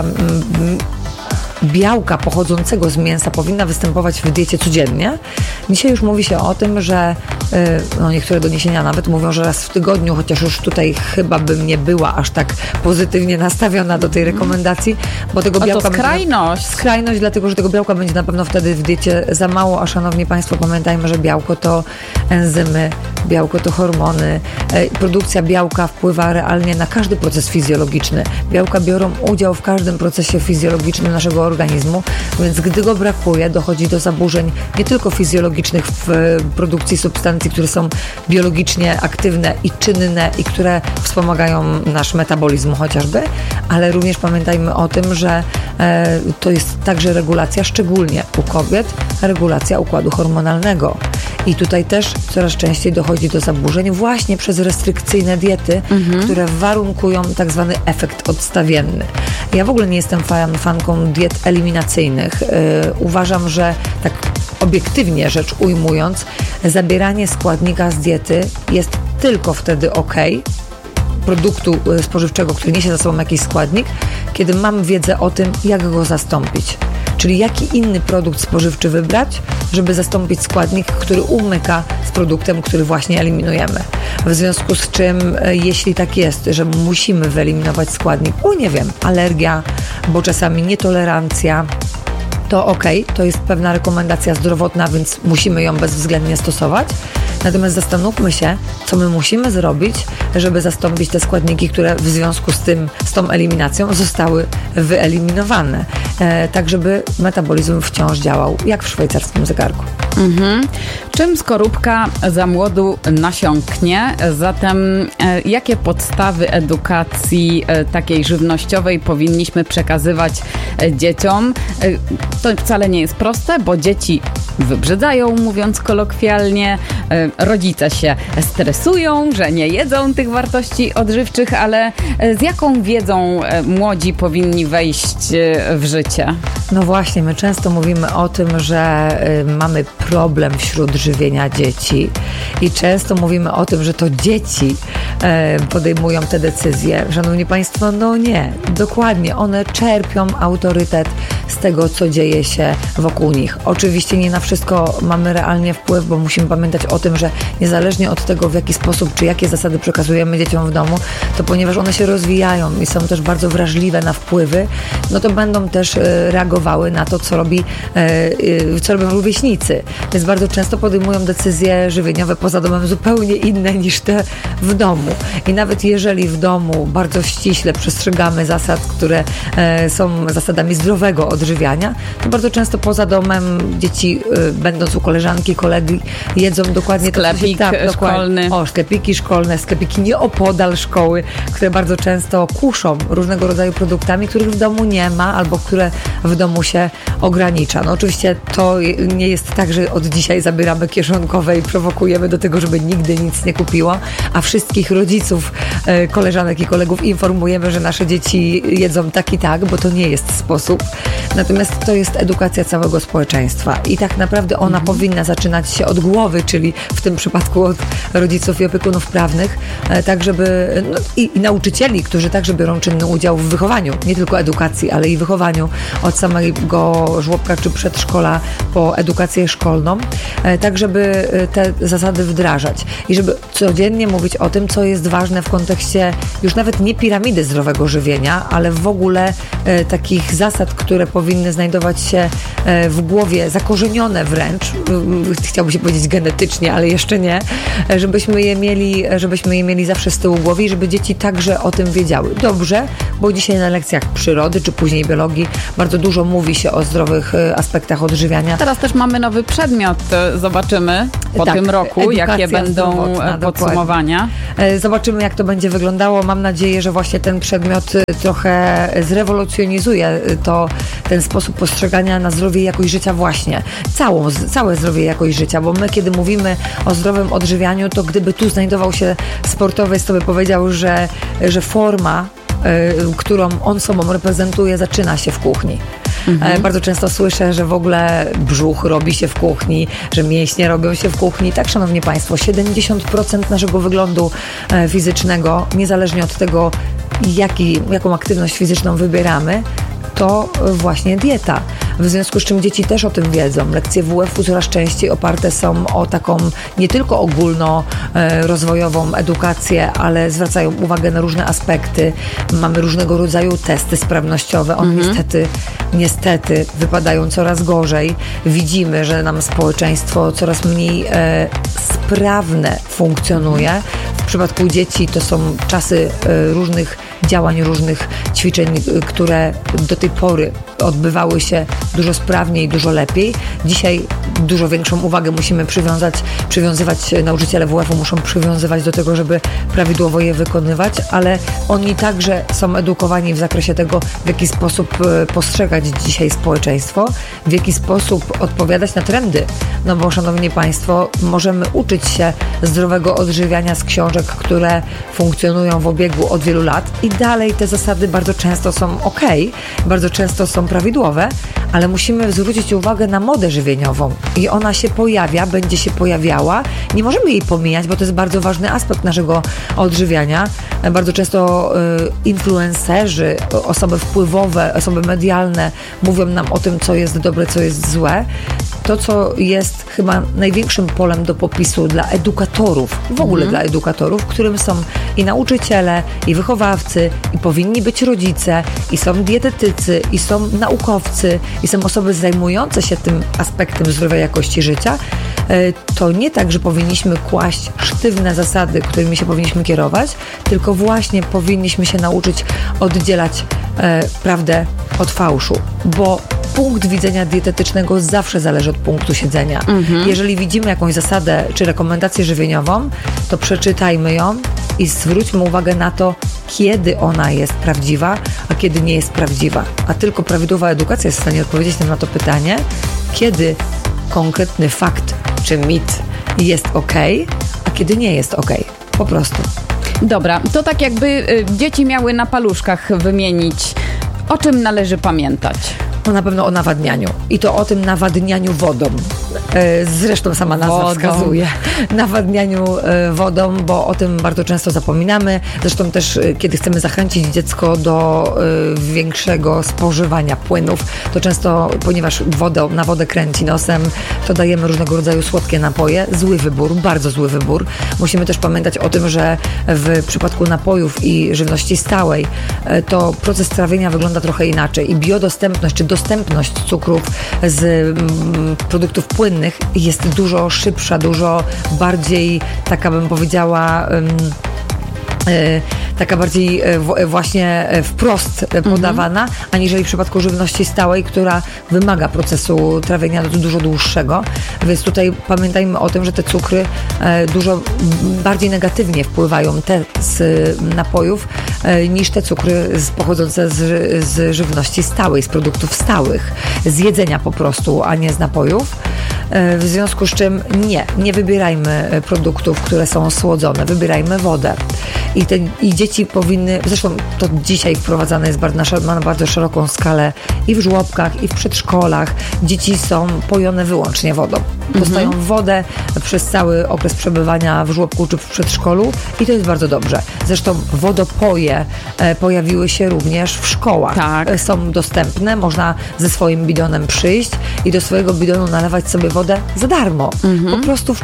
białka pochodzącego z mięsa powinna występować w diecie codziennie. Dzisiaj już mówi się o tym, że niektóre doniesienia nawet mówią, że raz w tygodniu, chociaż już tutaj chyba bym nie była aż tak pozytywnie nastawiona do tej rekomendacji, bo tego białka... to skrajność. Skrajność, dlatego, że tego białka będzie na pewno wtedy w diecie za mało, a szanowni Państwo, pamiętajmy, że białko to enzymy, białko to hormony. Produkcja białka wpływa realnie na każdy proces fizjologiczny. Białka biorą udział w każdym procesie fizjologicznym naszego organizmu, więc gdy go brakuje, dochodzi do zaburzeń nie tylko fizjologicznych w produkcji substancji, które są biologicznie aktywne i czynne i które wspomagają nasz metabolizm chociażby, ale również pamiętajmy o tym, że to jest także regulacja, szczególnie u kobiet, regulacja układu hormonalnego. I tutaj też coraz częściej dochodzi do zaburzeń właśnie przez restrykcyjne diety, które warunkują tak zwany efekt odstawienny. Ja w ogóle nie jestem fanką diet eliminacyjnych. Uważam, że tak obiektywnie rzecz ujmując, zabieranie składnika z diety jest tylko wtedy produktu spożywczego, który niesie za sobą jakiś składnik, kiedy mam wiedzę o tym, jak go zastąpić. Czyli jaki inny produkt spożywczy wybrać, żeby zastąpić składnik, który umyka z produktem, który właśnie eliminujemy. W związku z czym, jeśli tak jest, że musimy wyeliminować składnik, nie wiem, alergia, bo czasami nietolerancja, to to jest pewna rekomendacja zdrowotna, więc musimy ją bezwzględnie stosować. Natomiast zastanówmy się, co my musimy zrobić, żeby zastąpić te składniki, które w związku z tą eliminacją zostały wyeliminowane. Tak, żeby metabolizm wciąż działał jak w szwajcarskim zegarku. Czym skorupka za młodu nasiąknie? Zatem jakie podstawy edukacji takiej żywnościowej powinniśmy przekazywać dzieciom? To wcale nie jest proste, bo dzieci wybrzydzają, mówiąc kolokwialnie. Rodzice się stresują, że nie jedzą tych wartości odżywczych, ale z jaką wiedzą młodzi powinni wejść w życie? No właśnie, my często mówimy o tym, że mamy problem wśród żywienia dzieci i często mówimy o tym, że to dzieci podejmują te decyzje. Szanowni Państwo, no nie, dokładnie, one czerpią autorytet z tego, co dzieje się wokół nich. Oczywiście nie na wszystko mamy realnie wpływ, bo musimy pamiętać o tym, że niezależnie od tego, w jaki sposób, czy jakie zasady przekazujemy dzieciom w domu, to ponieważ one się rozwijają i są też bardzo wrażliwe na wpływy, no to będą też reagować reagowały na to, co robią rówieśnicy. Więc bardzo często podejmują decyzje żywieniowe poza domem zupełnie inne niż te w domu. I nawet jeżeli w domu bardzo ściśle przestrzegamy zasad, które są zasadami zdrowego odżywiania, to bardzo często poza domem dzieci, będąc u koleżanki, kolegi, jedzą dokładnie sklepik szkolny. Sklepiki szkolne, sklepiki nieopodal szkoły, które bardzo często kuszą różnego rodzaju produktami, których w domu nie ma, albo które w domu się ogranicza. No oczywiście to nie jest tak, że od dzisiaj zabieramy kieszonkowe i prowokujemy do tego, żeby nigdy nic nie kupiło, a wszystkich rodziców, koleżanek i kolegów informujemy, że nasze dzieci jedzą tak i tak, bo to nie jest sposób. Natomiast to jest edukacja całego społeczeństwa i tak naprawdę ona powinna zaczynać się od głowy, czyli w tym przypadku od rodziców i opiekunów prawnych, tak żeby i nauczycieli, którzy także biorą czynny udział w wychowaniu, nie tylko edukacji, ale i wychowaniu od samego żłobka czy przedszkola po edukację szkolną, tak żeby te zasady wdrażać i żeby codziennie mówić o tym, co jest ważne w kontekście już nawet nie piramidy zdrowego żywienia, ale w ogóle takich zasad, które powinny znajdować się w głowie, zakorzenione wręcz, chciałbym się powiedzieć genetycznie, ale jeszcze nie, żebyśmy je mieli zawsze z tyłu głowy i żeby dzieci także o tym wiedziały. Dobrze, bo dzisiaj na lekcjach przyrody czy później biologii bardzo dużo mówi się o zdrowych aspektach odżywiania. Teraz też mamy nowy przedmiot, zobaczymy po tym roku, jakie będą podsumowania. Zobaczymy, jak to będzie wyglądało. Mam nadzieję, że właśnie ten przedmiot trochę zrewolucjonizuje ten sposób postrzegania na zdrowie i jakość życia właśnie. Całe zdrowie i jakość życia, bo my, kiedy mówimy o zdrowym odżywianiu, to gdyby tu znajdował się sportowiec, to by powiedział, że forma, którą on sobą reprezentuje, zaczyna się w kuchni. Bardzo często słyszę, że w ogóle brzuch robi się w kuchni, że mięśnie robią się w kuchni. Tak, szanowni państwo, 70% naszego wyglądu fizycznego, niezależnie od tego, jaką aktywność fizyczną wybieramy, to właśnie dieta. W związku z czym dzieci też o tym wiedzą. Lekcje WF-u coraz częściej oparte są o taką nie tylko ogólnorozwojową edukację, ale zwracają uwagę na różne aspekty. Mamy różnego rodzaju testy sprawnościowe. One niestety wypadają coraz gorzej. Widzimy, że nam społeczeństwo coraz mniej sprawne funkcjonuje. W przypadku dzieci to są czasy różnych działań, różnych ćwiczeń, które do tej pory odbywały się dużo sprawniej, dużo lepiej. Dzisiaj dużo większą uwagę musimy przywiązywać, nauczyciele WF-u muszą przywiązywać do tego, żeby prawidłowo je wykonywać, ale oni także są edukowani w zakresie tego, w jaki sposób postrzegać dzisiaj społeczeństwo, w jaki sposób odpowiadać na trendy. No bo, szanowni państwo, możemy uczyć się zdrowego odżywiania z książek, które funkcjonują w obiegu od wielu lat i dalej te zasady bardzo często są bardzo często są prawidłowe, ale musimy zwrócić uwagę na modę żywieniową i ona się pojawia, będzie się pojawiała. Nie możemy jej pomijać, bo to jest bardzo ważny aspekt naszego odżywiania. Bardzo często influencerzy, osoby wpływowe, osoby medialne mówią nam o tym, co jest dobre, co jest złe. To, co jest chyba największym polem do popisu dla edukatorów, w ogóle dla edukatorów, którym są i nauczyciele, i wychowawcy, i powinni być rodzice, i są dietetycy, i są naukowcy, i są osoby zajmujące się tym aspektem zdrowej jakości życia, to nie tak, że powinniśmy kłaść sztywne zasady, którymi się powinniśmy kierować, tylko właśnie powinniśmy się nauczyć oddzielać prawdę od fałszu, bo punkt widzenia dietetycznego zawsze zależy od punktu siedzenia. Jeżeli widzimy jakąś zasadę czy rekomendację żywieniową, to przeczytajmy ją i zwróćmy uwagę na to, kiedy ona jest prawdziwa, a kiedy nie jest prawdziwa. A tylko prawidłowa edukacja jest w stanie odpowiedzieć nam na to pytanie, kiedy konkretny fakt czy mit jest okej, a kiedy nie jest okej. Po prostu. Dobra, to tak jakby dzieci miały na paluszkach wymienić, o czym należy pamiętać. No na pewno o nawadnianiu. I to o tym nawadnianiu wodą. zresztą sama nazwa Wodą. wskazuje, nawadnianiu wodą, bo o tym bardzo często zapominamy. Zresztą też, kiedy chcemy zachęcić dziecko do większego spożywania płynów, to często, ponieważ na wodę kręci nosem, to dajemy różnego rodzaju słodkie napoje. Zły wybór, bardzo zły wybór. Musimy też pamiętać o tym, że w przypadku napojów i żywności stałej to proces trawienia wygląda trochę inaczej i biodostępność czy dostępność cukrów z produktów płynnych jest dużo szybsza, dużo bardziej, taka bym powiedziała, taka bardziej właśnie wprost podawana, aniżeli w przypadku żywności stałej, która wymaga procesu trawienia dużo dłuższego. Więc tutaj pamiętajmy o tym, że te cukry dużo bardziej negatywnie wpływają te z napojów niż te cukry pochodzące z żywności stałej, z produktów stałych, z jedzenia po prostu, a nie z napojów. W związku z czym nie wybierajmy produktów, które są słodzone, wybierajmy wodę. I dzieci powinny, zresztą to dzisiaj wprowadzane jest na bardzo szeroką skalę i w żłobkach, i w przedszkolach. Dzieci są pojone wyłącznie wodą. Dostają wodę przez cały okres przebywania w żłobku czy w przedszkolu i to jest bardzo dobrze. Zresztą wodopoje pojawiły się również w szkołach. Tak. Są dostępne, można ze swoim bidonem przyjść i do swojego bidonu nalewać sobie wodę za darmo. Po prostu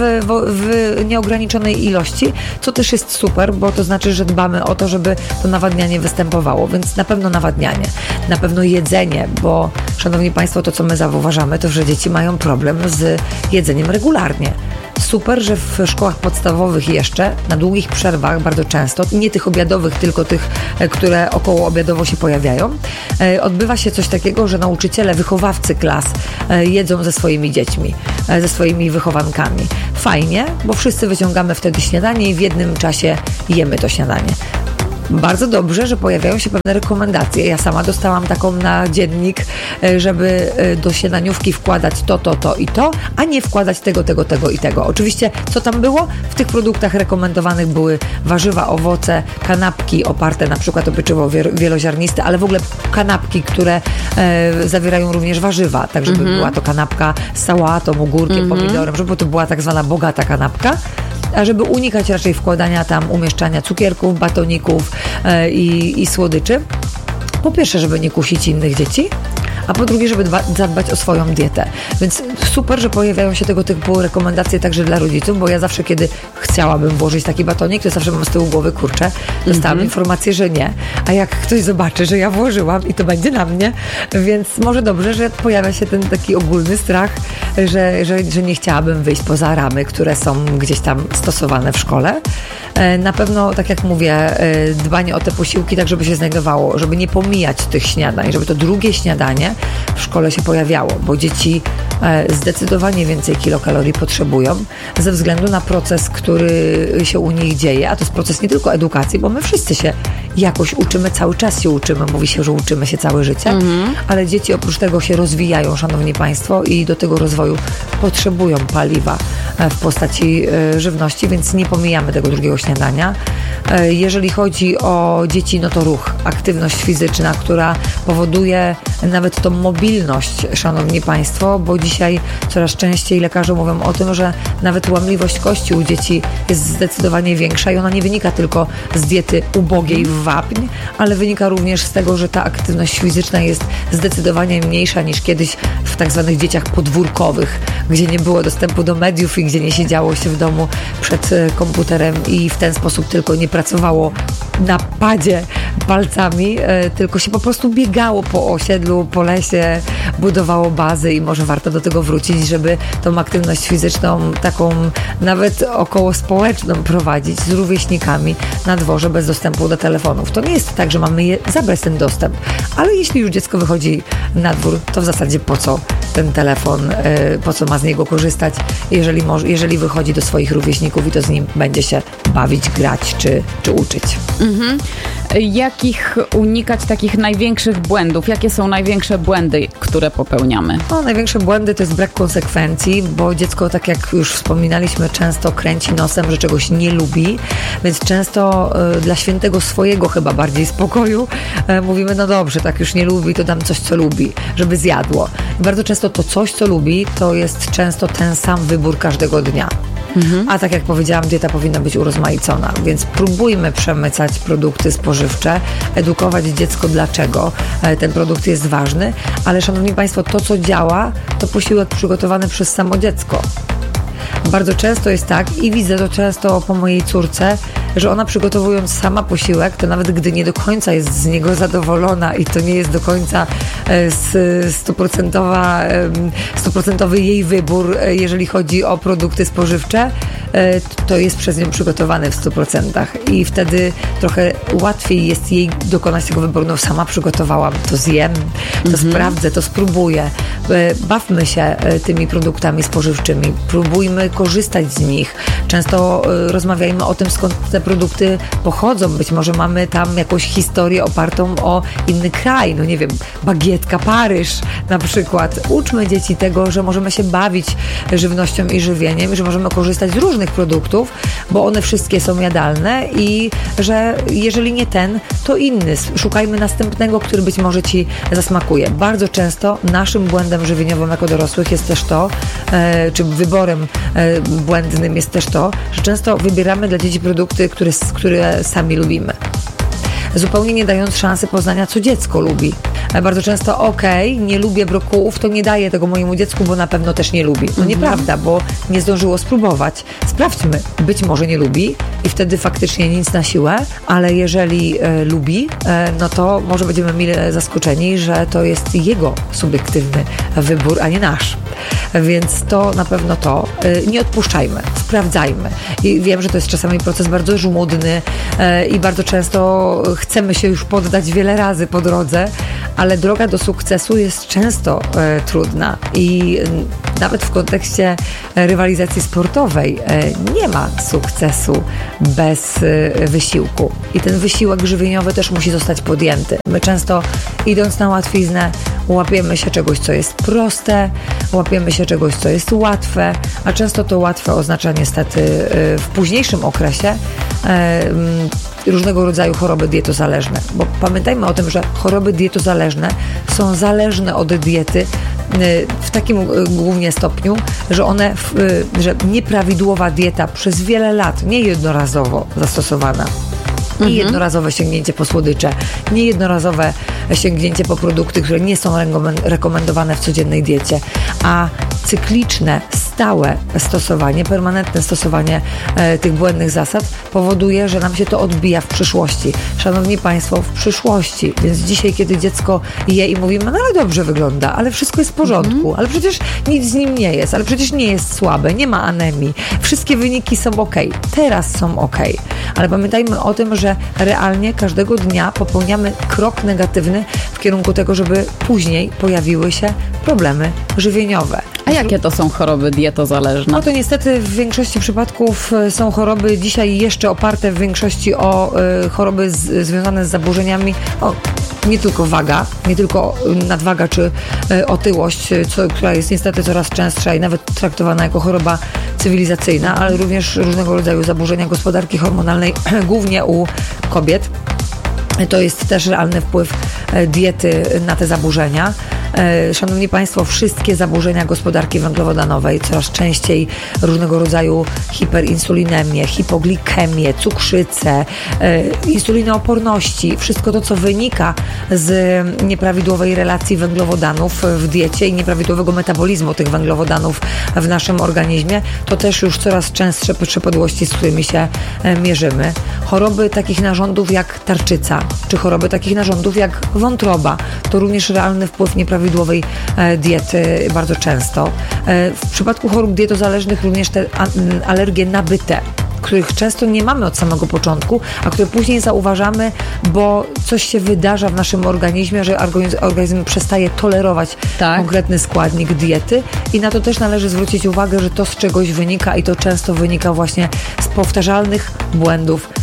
w nieograniczonej ilości, co też jest super, bo to znaczy, że dbamy o to, żeby to nawadnianie występowało. Więc na pewno nawadnianie, na pewno jedzenie, bo szanowni Państwo, to co my zauważamy, to że dzieci mają problem z jedzeniem regularnie. Super, że w szkołach podstawowych jeszcze na długich przerwach bardzo często, nie tych obiadowych, tylko tych, które około obiadowo się pojawiają, odbywa się coś takiego, że nauczyciele, wychowawcy klas jedzą ze swoimi dziećmi, ze swoimi wychowankami. Fajnie, bo wszyscy wyciągamy wtedy śniadanie i w jednym czasie jemy to śniadanie. Bardzo dobrze, że pojawiają się pewne rekomendacje. Ja sama dostałam taką na dziennik, żeby do śniadaniówki wkładać to i to, a nie wkładać tego i tego. Oczywiście, co tam było? W tych produktach rekomendowanych były warzywa, owoce, kanapki oparte na przykład o pieczywo wieloziarniste, ale w ogóle kanapki, które zawierają również warzywa, tak żeby była to kanapka z sałatą, ogórkiem, pomidorem, żeby to była tak zwana bogata kanapka. A żeby unikać raczej wkładania tam, umieszczania cukierków, batoników i słodyczy. Po pierwsze, żeby nie kusić innych dzieci, a po drugie, żeby zadbać o swoją dietę. Więc super, że pojawiają się tego typu rekomendacje także dla rodziców, bo ja zawsze, kiedy chciałabym włożyć taki batonik, to zawsze mam z tyłu głowy, kurczę, dostałam informację, że nie. A jak ktoś zobaczy, że ja włożyłam i to będzie na mnie, więc może dobrze, że pojawia się ten taki ogólny strach, że nie chciałabym wyjść poza ramy, które są gdzieś tam stosowane w szkole. Na pewno, tak jak mówię, dbanie o te posiłki tak, żeby się znajdowało, żeby nie pomijać tych śniadań, żeby to drugie śniadanie w szkole się pojawiało, bo dzieci zdecydowanie więcej kilokalorii potrzebują ze względu na proces, który się u nich dzieje, a to jest proces nie tylko edukacji, bo my wszyscy się jakoś uczymy, cały czas się uczymy, mówi się, że uczymy się całe życie, ale dzieci oprócz tego się rozwijają, szanowni Państwo, i do tego rozwoju potrzebują paliwa w postaci żywności, więc nie pomijamy tego drugiego śniadania. Jeżeli chodzi o dzieci, no to ruch, aktywność fizyczna, która powoduje nawet tą mobilność, szanowni Państwo, bo dzisiaj coraz częściej lekarze mówią o tym, że nawet łamliwość kości u dzieci jest zdecydowanie większa i ona nie wynika tylko z diety ubogiej w wapń, ale wynika również z tego, że ta aktywność fizyczna jest zdecydowanie mniejsza niż kiedyś w tak zwanych dzieciach podwórkowych, gdzie nie było dostępu do mediów i gdzie nie siedziało się w domu przed komputerem i w ten sposób tylko nie pracowało na padzie palcami, tylko się po prostu biegało po osiedlu, po lesie, budowało bazy i może warto do tego wrócić, żeby tą aktywność fizyczną, taką nawet około społeczną prowadzić z rówieśnikami na dworze bez dostępu do telefonów. To nie jest tak, że mamy zabrać ten dostęp, ale jeśli już dziecko wychodzi na dwór, to w zasadzie po co ten telefon, po co ma z niego korzystać, jeżeli wychodzi do swoich rówieśników i to z nim będzie się bawić, grać czy uczyć. jakich unikać takich największych błędów? Jakie są największe błędy, które popełniamy? No, największe błędy to jest brak konsekwencji, bo dziecko, tak jak już wspominaliśmy, często kręci nosem, że czegoś nie lubi, więc często dla świętego swojego chyba bardziej spokoju mówimy, no dobrze, tak już nie lubi, to dam coś, co lubi, żeby zjadło. I bardzo często to coś, co lubi, to jest często ten sam wybór każdego dnia. A tak jak powiedziałam, dieta powinna być urozmaicona, więc próbujmy przemycać produkty spożywcze, edukować dziecko, dlaczego ten produkt jest ważny, ale szanowni Państwo, to co działa, to posiłek przygotowany przez samo dziecko. Bardzo często jest tak i widzę to często po mojej córce, że ona przygotowując sama posiłek, to nawet gdy nie do końca jest z niego zadowolona i to nie jest do końca stuprocentowy jej wybór, jeżeli chodzi o produkty spożywcze, to jest przez nią przygotowany w 100%. I wtedy trochę łatwiej jest jej dokonać tego wyboru. No sama przygotowałam, to zjem, to sprawdzę, to spróbuję. Bawmy się tymi produktami spożywczymi, próbujmy korzystać z nich. Często rozmawiajmy o tym, skąd te produkty pochodzą. Być może mamy tam jakąś historię opartą o inny kraj. No nie wiem, bagietka Paryż na przykład. Uczmy dzieci tego, że możemy się bawić żywnością i żywieniem, że możemy korzystać z różnych produktów, bo one wszystkie są jadalne i że jeżeli nie ten, to inny. Szukajmy następnego, który być może Ci zasmakuje. Bardzo często naszym błędem żywieniowym jako dorosłych jest też to, czy wyborem błędnym jest też to, że często wybieramy dla dzieci produkty, które sami lubimy. Zupełnie nie dając szansy poznania, co dziecko lubi. Bardzo często, nie lubię brokułów, to nie daję tego mojemu dziecku, bo na pewno też nie lubi. No nieprawda, bo nie zdążyło spróbować. Sprawdźmy, być może nie lubi i wtedy faktycznie nic na siłę, ale jeżeli lubi, no to może będziemy mile zaskoczeni, że to jest jego subiektywny wybór, a nie nasz. Więc to na pewno to. Nie odpuszczajmy, sprawdzajmy. I wiem, że to jest czasami proces bardzo żmudny i bardzo często chcemy się już poddać wiele razy po drodze, ale droga do sukcesu jest często trudna i nawet w kontekście rywalizacji sportowej nie ma sukcesu bez wysiłku. I ten wysiłek żywieniowy też musi zostać podjęty. My często idąc na łatwiznę łapiemy się czegoś, co jest proste, łapiemy się czegoś, co jest łatwe, a często to łatwe oznacza niestety w późniejszym okresie różnego rodzaju choroby dietozależne. Bo pamiętajmy o tym, że choroby dietozależne są zależne od diety w takim głównie stopniu, że nieprawidłowa dieta przez wiele lat, nie jednorazowo zastosowana, nie jednorazowe sięgnięcie po słodycze, nie jednorazowe sięgnięcie po produkty, które nie są rekomendowane w codziennej diecie, a cykliczne, stałe stosowanie, permanentne stosowanie tych błędnych zasad powoduje, że nam się to odbija w przyszłości. Szanowni Państwo, w przyszłości. Więc dzisiaj, kiedy dziecko je i mówimy, no ale dobrze wygląda, ale wszystko jest w porządku, ale przecież nic z nim nie jest, ale przecież nie jest słabe, nie ma anemii, wszystkie wyniki są okej, teraz są okej. Ale pamiętajmy o tym, że realnie każdego dnia popełniamy krok negatywny w kierunku tego, żeby później pojawiły się problemy żywieniowe. A jakie to są choroby dietozależne? No to niestety w większości przypadków są choroby dzisiaj jeszcze oparte w większości o choroby związane z zaburzeniami, nie tylko waga, nie tylko nadwaga czy otyłość, która jest niestety coraz częstsza i nawet traktowana jako choroba cywilizacyjna, ale również różnego rodzaju zaburzenia gospodarki hormonalnej, głównie u kobiet. To jest też realny wpływ diety na te zaburzenia. Szanowni Państwo, wszystkie zaburzenia gospodarki węglowodanowej, coraz częściej różnego rodzaju hiperinsulinemię, hipoglikemię, cukrzycę, insulinooporności, wszystko to, co wynika z nieprawidłowej relacji węglowodanów w diecie i nieprawidłowego metabolizmu tych węglowodanów w naszym organizmie, to też już coraz częstsze przypadłości, z którymi się mierzymy. Choroby takich narządów jak tarczyca, czy choroby takich narządów jak wątroba, to również realny wpływ nieprawidłowej diety bardzo często. W przypadku chorób dietozależnych również te alergie nabyte, których często nie mamy od samego początku, a które później zauważamy, bo coś się wydarza w naszym organizmie, że organizm przestaje tolerować konkretny składnik diety i na to też należy zwrócić uwagę, że to z czegoś wynika i to często wynika właśnie z powtarzalnych błędów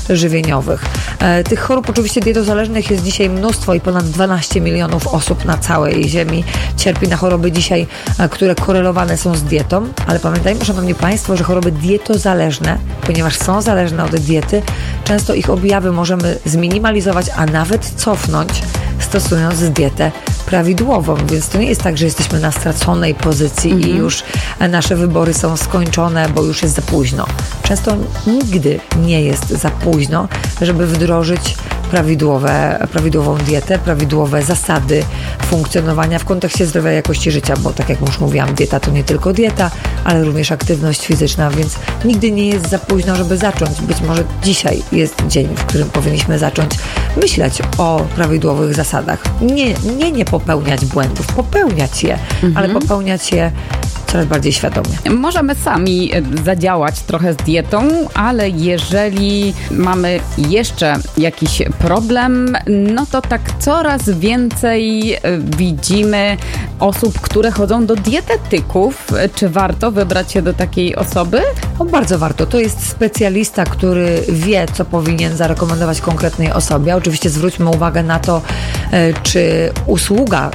żywieniowych. Tych chorób oczywiście dietozależnych jest dzisiaj mnóstwo i ponad 12 milionów osób na całej ziemi cierpi na choroby dzisiaj, które korelowane są z dietą, ale pamiętajmy, szanowni państwo, że choroby dietozależne, ponieważ są zależne od diety, często ich objawy możemy zminimalizować, a nawet cofnąć, stosując dietę prawidłową, więc to nie jest tak, że jesteśmy na straconej pozycji i już nasze wybory są skończone, bo już jest za późno. Nigdy nie jest za późno, żeby wdrożyć prawidłową dietę, prawidłowe zasady funkcjonowania w kontekście zdrowia i jakości życia, bo tak jak już mówiłam, dieta to nie tylko dieta, ale również aktywność fizyczna, więc nigdy nie jest za późno, żeby zacząć. Być może dzisiaj jest dzień, w którym powinniśmy zacząć myśleć o prawidłowych zasadach. Nie popełniać błędów, popełniać je, ale popełniać je coraz bardziej świadomie. Możemy sami zadziałać trochę z dietą, ale jeżeli mamy jeszcze jakiś problem, no to tak coraz więcej widzimy osób, które chodzą do dietetyków. Czy warto wybrać się do takiej osoby? Bardzo warto. To jest specjalista, który wie, co powinien zarekomendować konkretnej osobie. Oczywiście zwróćmy uwagę na to, czy usługa,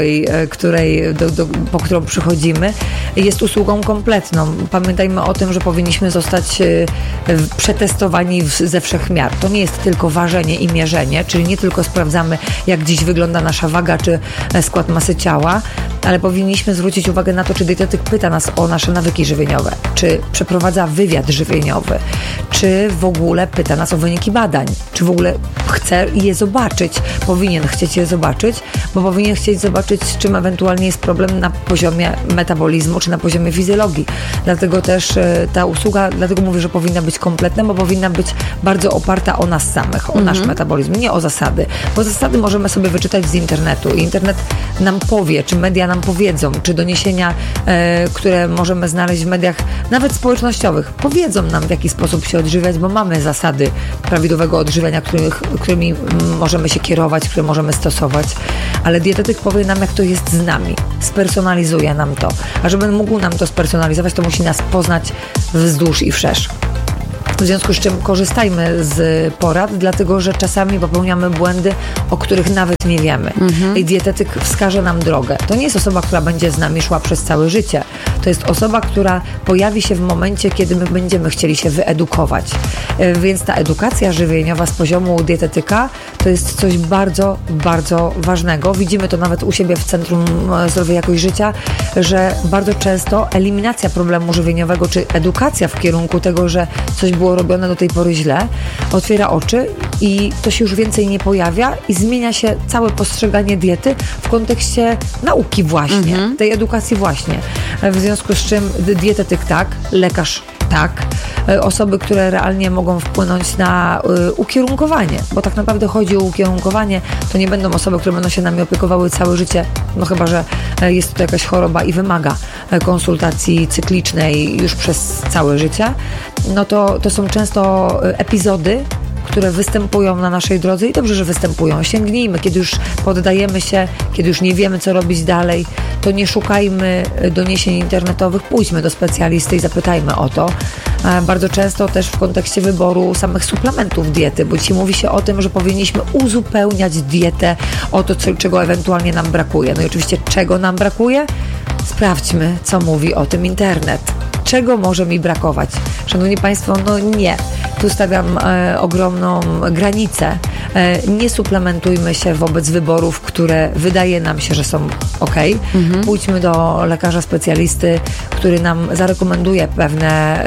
po którą przychodzimy, jest usługą kompletną. Pamiętajmy o tym, że powinniśmy zostać przetestowani ze wszech miar. To nie jest tylko ważenie i mierzenie, czyli nie tylko sprawdzamy, jak dziś wygląda nasza waga czy skład masy ciała, ale powinniśmy zwrócić uwagę na to, czy dietetyk pyta nas o nasze nawyki żywieniowe, czy przeprowadza wywiad żywieniowy, czy w ogóle pyta nas o wyniki badań, czy w ogóle chce je zobaczyć, powinien chcieć je zobaczyć, bo powinien chcieć zobaczyć, z czym ewentualnie jest problem na poziomie metabolizmu, czy na poziomie fizjologii. Dlatego też ta usługa, dlatego mówię, że powinna być kompletna, bo powinna być bardzo oparta o nas samych, o nasz metabolizm, nie o zasady. Bo zasady możemy sobie wyczytać z internetu i internet nam powie, czy media nam powiedzą, czy doniesienia, które możemy znaleźć w mediach, nawet społecznościowych, powiedzą nam, w jaki sposób się odżywiać, bo mamy zasady prawidłowego odżywiania, którymi możemy się kierować, które możemy stosować, ale dietetyk powie nam, jak to jest z nami, spersonalizuje nam to, a żeby mógł nam to spersonalizować, to musi nas poznać wzdłuż i wszerz. W związku z czym korzystajmy z porad, dlatego że czasami popełniamy błędy, o których nawet nie wiemy. I dietetyk wskaże nam drogę. To nie jest osoba, która będzie z nami szła przez całe życie. To jest osoba, która pojawi się w momencie, kiedy my będziemy chcieli się wyedukować. Więc ta edukacja żywieniowa z poziomu dietetyka to jest coś bardzo, bardzo ważnego. Widzimy to nawet u siebie w Centrum Zdrowia i Jakość Życia, że bardzo często eliminacja problemu żywieniowego, czy edukacja w kierunku tego, że coś było robione do tej pory źle, otwiera oczy i to się już więcej nie pojawia i zmienia się całe postrzeganie diety w kontekście nauki właśnie, tej edukacji właśnie. W związku z czym dietetyk tak, lekarz tak, osoby, które realnie mogą wpłynąć na ukierunkowanie, bo tak naprawdę chodzi o ukierunkowanie, to nie będą osoby, które będą się nami opiekowały całe życie, no chyba że jest to jakaś choroba i wymaga konsultacji cyklicznej już przez całe życie, no to są często epizody, które występują na naszej drodze i dobrze, że występują. Sięgnijmy, kiedy już poddajemy się, kiedy już nie wiemy, co robić dalej, to nie szukajmy doniesień internetowych, pójdźmy do specjalisty i zapytajmy o to. Bardzo często też w kontekście wyboru samych suplementów diety, bo dzisiaj mówi się o tym, że powinniśmy uzupełniać dietę o to, czego ewentualnie nam brakuje. No i oczywiście, czego nam brakuje? Sprawdźmy, co mówi o tym internet. Czego może mi brakować? Szanowni Państwo, no nie. Tu stawiam ogromną granicę. Nie suplementujmy się wobec wyborów, które wydaje nam się, że są ok. Pójdźmy do lekarza specjalisty, który nam zarekomenduje pewne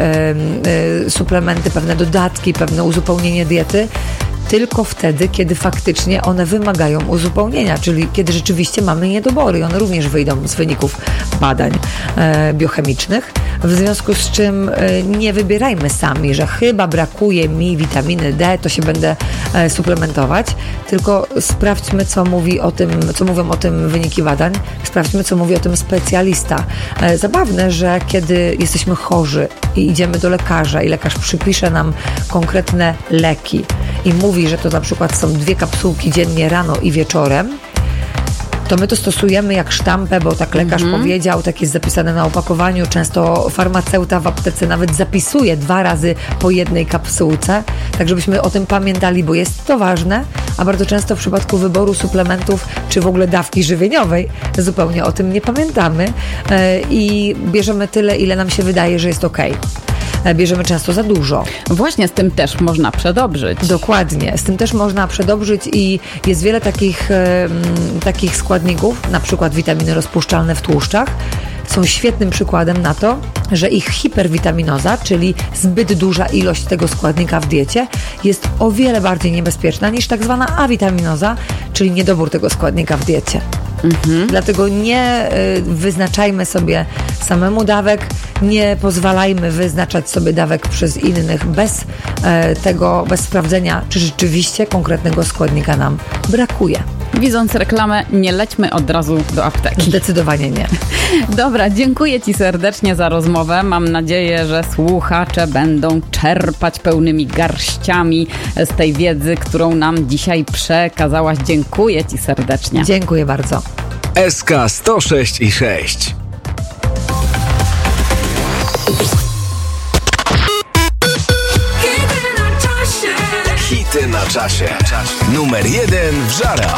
suplementy, pewne dodatki, pewne uzupełnienie diety, tylko wtedy, kiedy faktycznie one wymagają uzupełnienia, czyli kiedy rzeczywiście mamy niedobory i one również wyjdą z wyników badań biochemicznych. W związku z czym nie wybierajmy sami, że chyba brakuje mi witaminy D, to się będę suplementować, tylko sprawdźmy, co mówią o tym wyniki badań, sprawdźmy, co mówi o tym specjalista. Zabawne, że kiedy jesteśmy chorzy i idziemy do lekarza i lekarz przypisze nam konkretne leki i mówi, że to na przykład są 2 kapsułki dziennie rano i wieczorem, to my to stosujemy jak sztampę, bo tak lekarz powiedział, tak jest zapisane na opakowaniu. Często farmaceuta w aptece nawet zapisuje 2 razy po jednej kapsułce, tak żebyśmy o tym pamiętali, bo jest to ważne, a bardzo często w przypadku wyboru suplementów, czy w ogóle dawki żywieniowej, zupełnie o tym nie pamiętamy i bierzemy tyle, ile nam się wydaje, że jest okej. Bierzemy często za dużo. Właśnie z tym też można przedobrzyć. Dokładnie, z tym też można przedobrzyć i jest wiele takich składników, na przykład witaminy rozpuszczalne w tłuszczach, są świetnym przykładem na to, że ich hiperwitaminoza, czyli zbyt duża ilość tego składnika w diecie, jest o wiele bardziej niebezpieczna niż tak zwana awitaminoza, czyli niedobór tego składnika w diecie. Dlatego nie wyznaczajmy sobie samemu dawek, nie pozwalajmy wyznaczać sobie dawek przez innych bez sprawdzenia, czy rzeczywiście konkretnego składnika nam brakuje. Widząc reklamę, nie lećmy od razu do apteki. Zdecydowanie nie. Dobra, dziękuję Ci serdecznie za rozmowę. Mam nadzieję, że słuchacze będą czerpać pełnymi garściami z tej wiedzy, którą nam dzisiaj przekazałaś. Dziękuję Ci serdecznie. Dziękuję bardzo. SK 106 i 6. Hity na czasie. Numer 1 w żarach.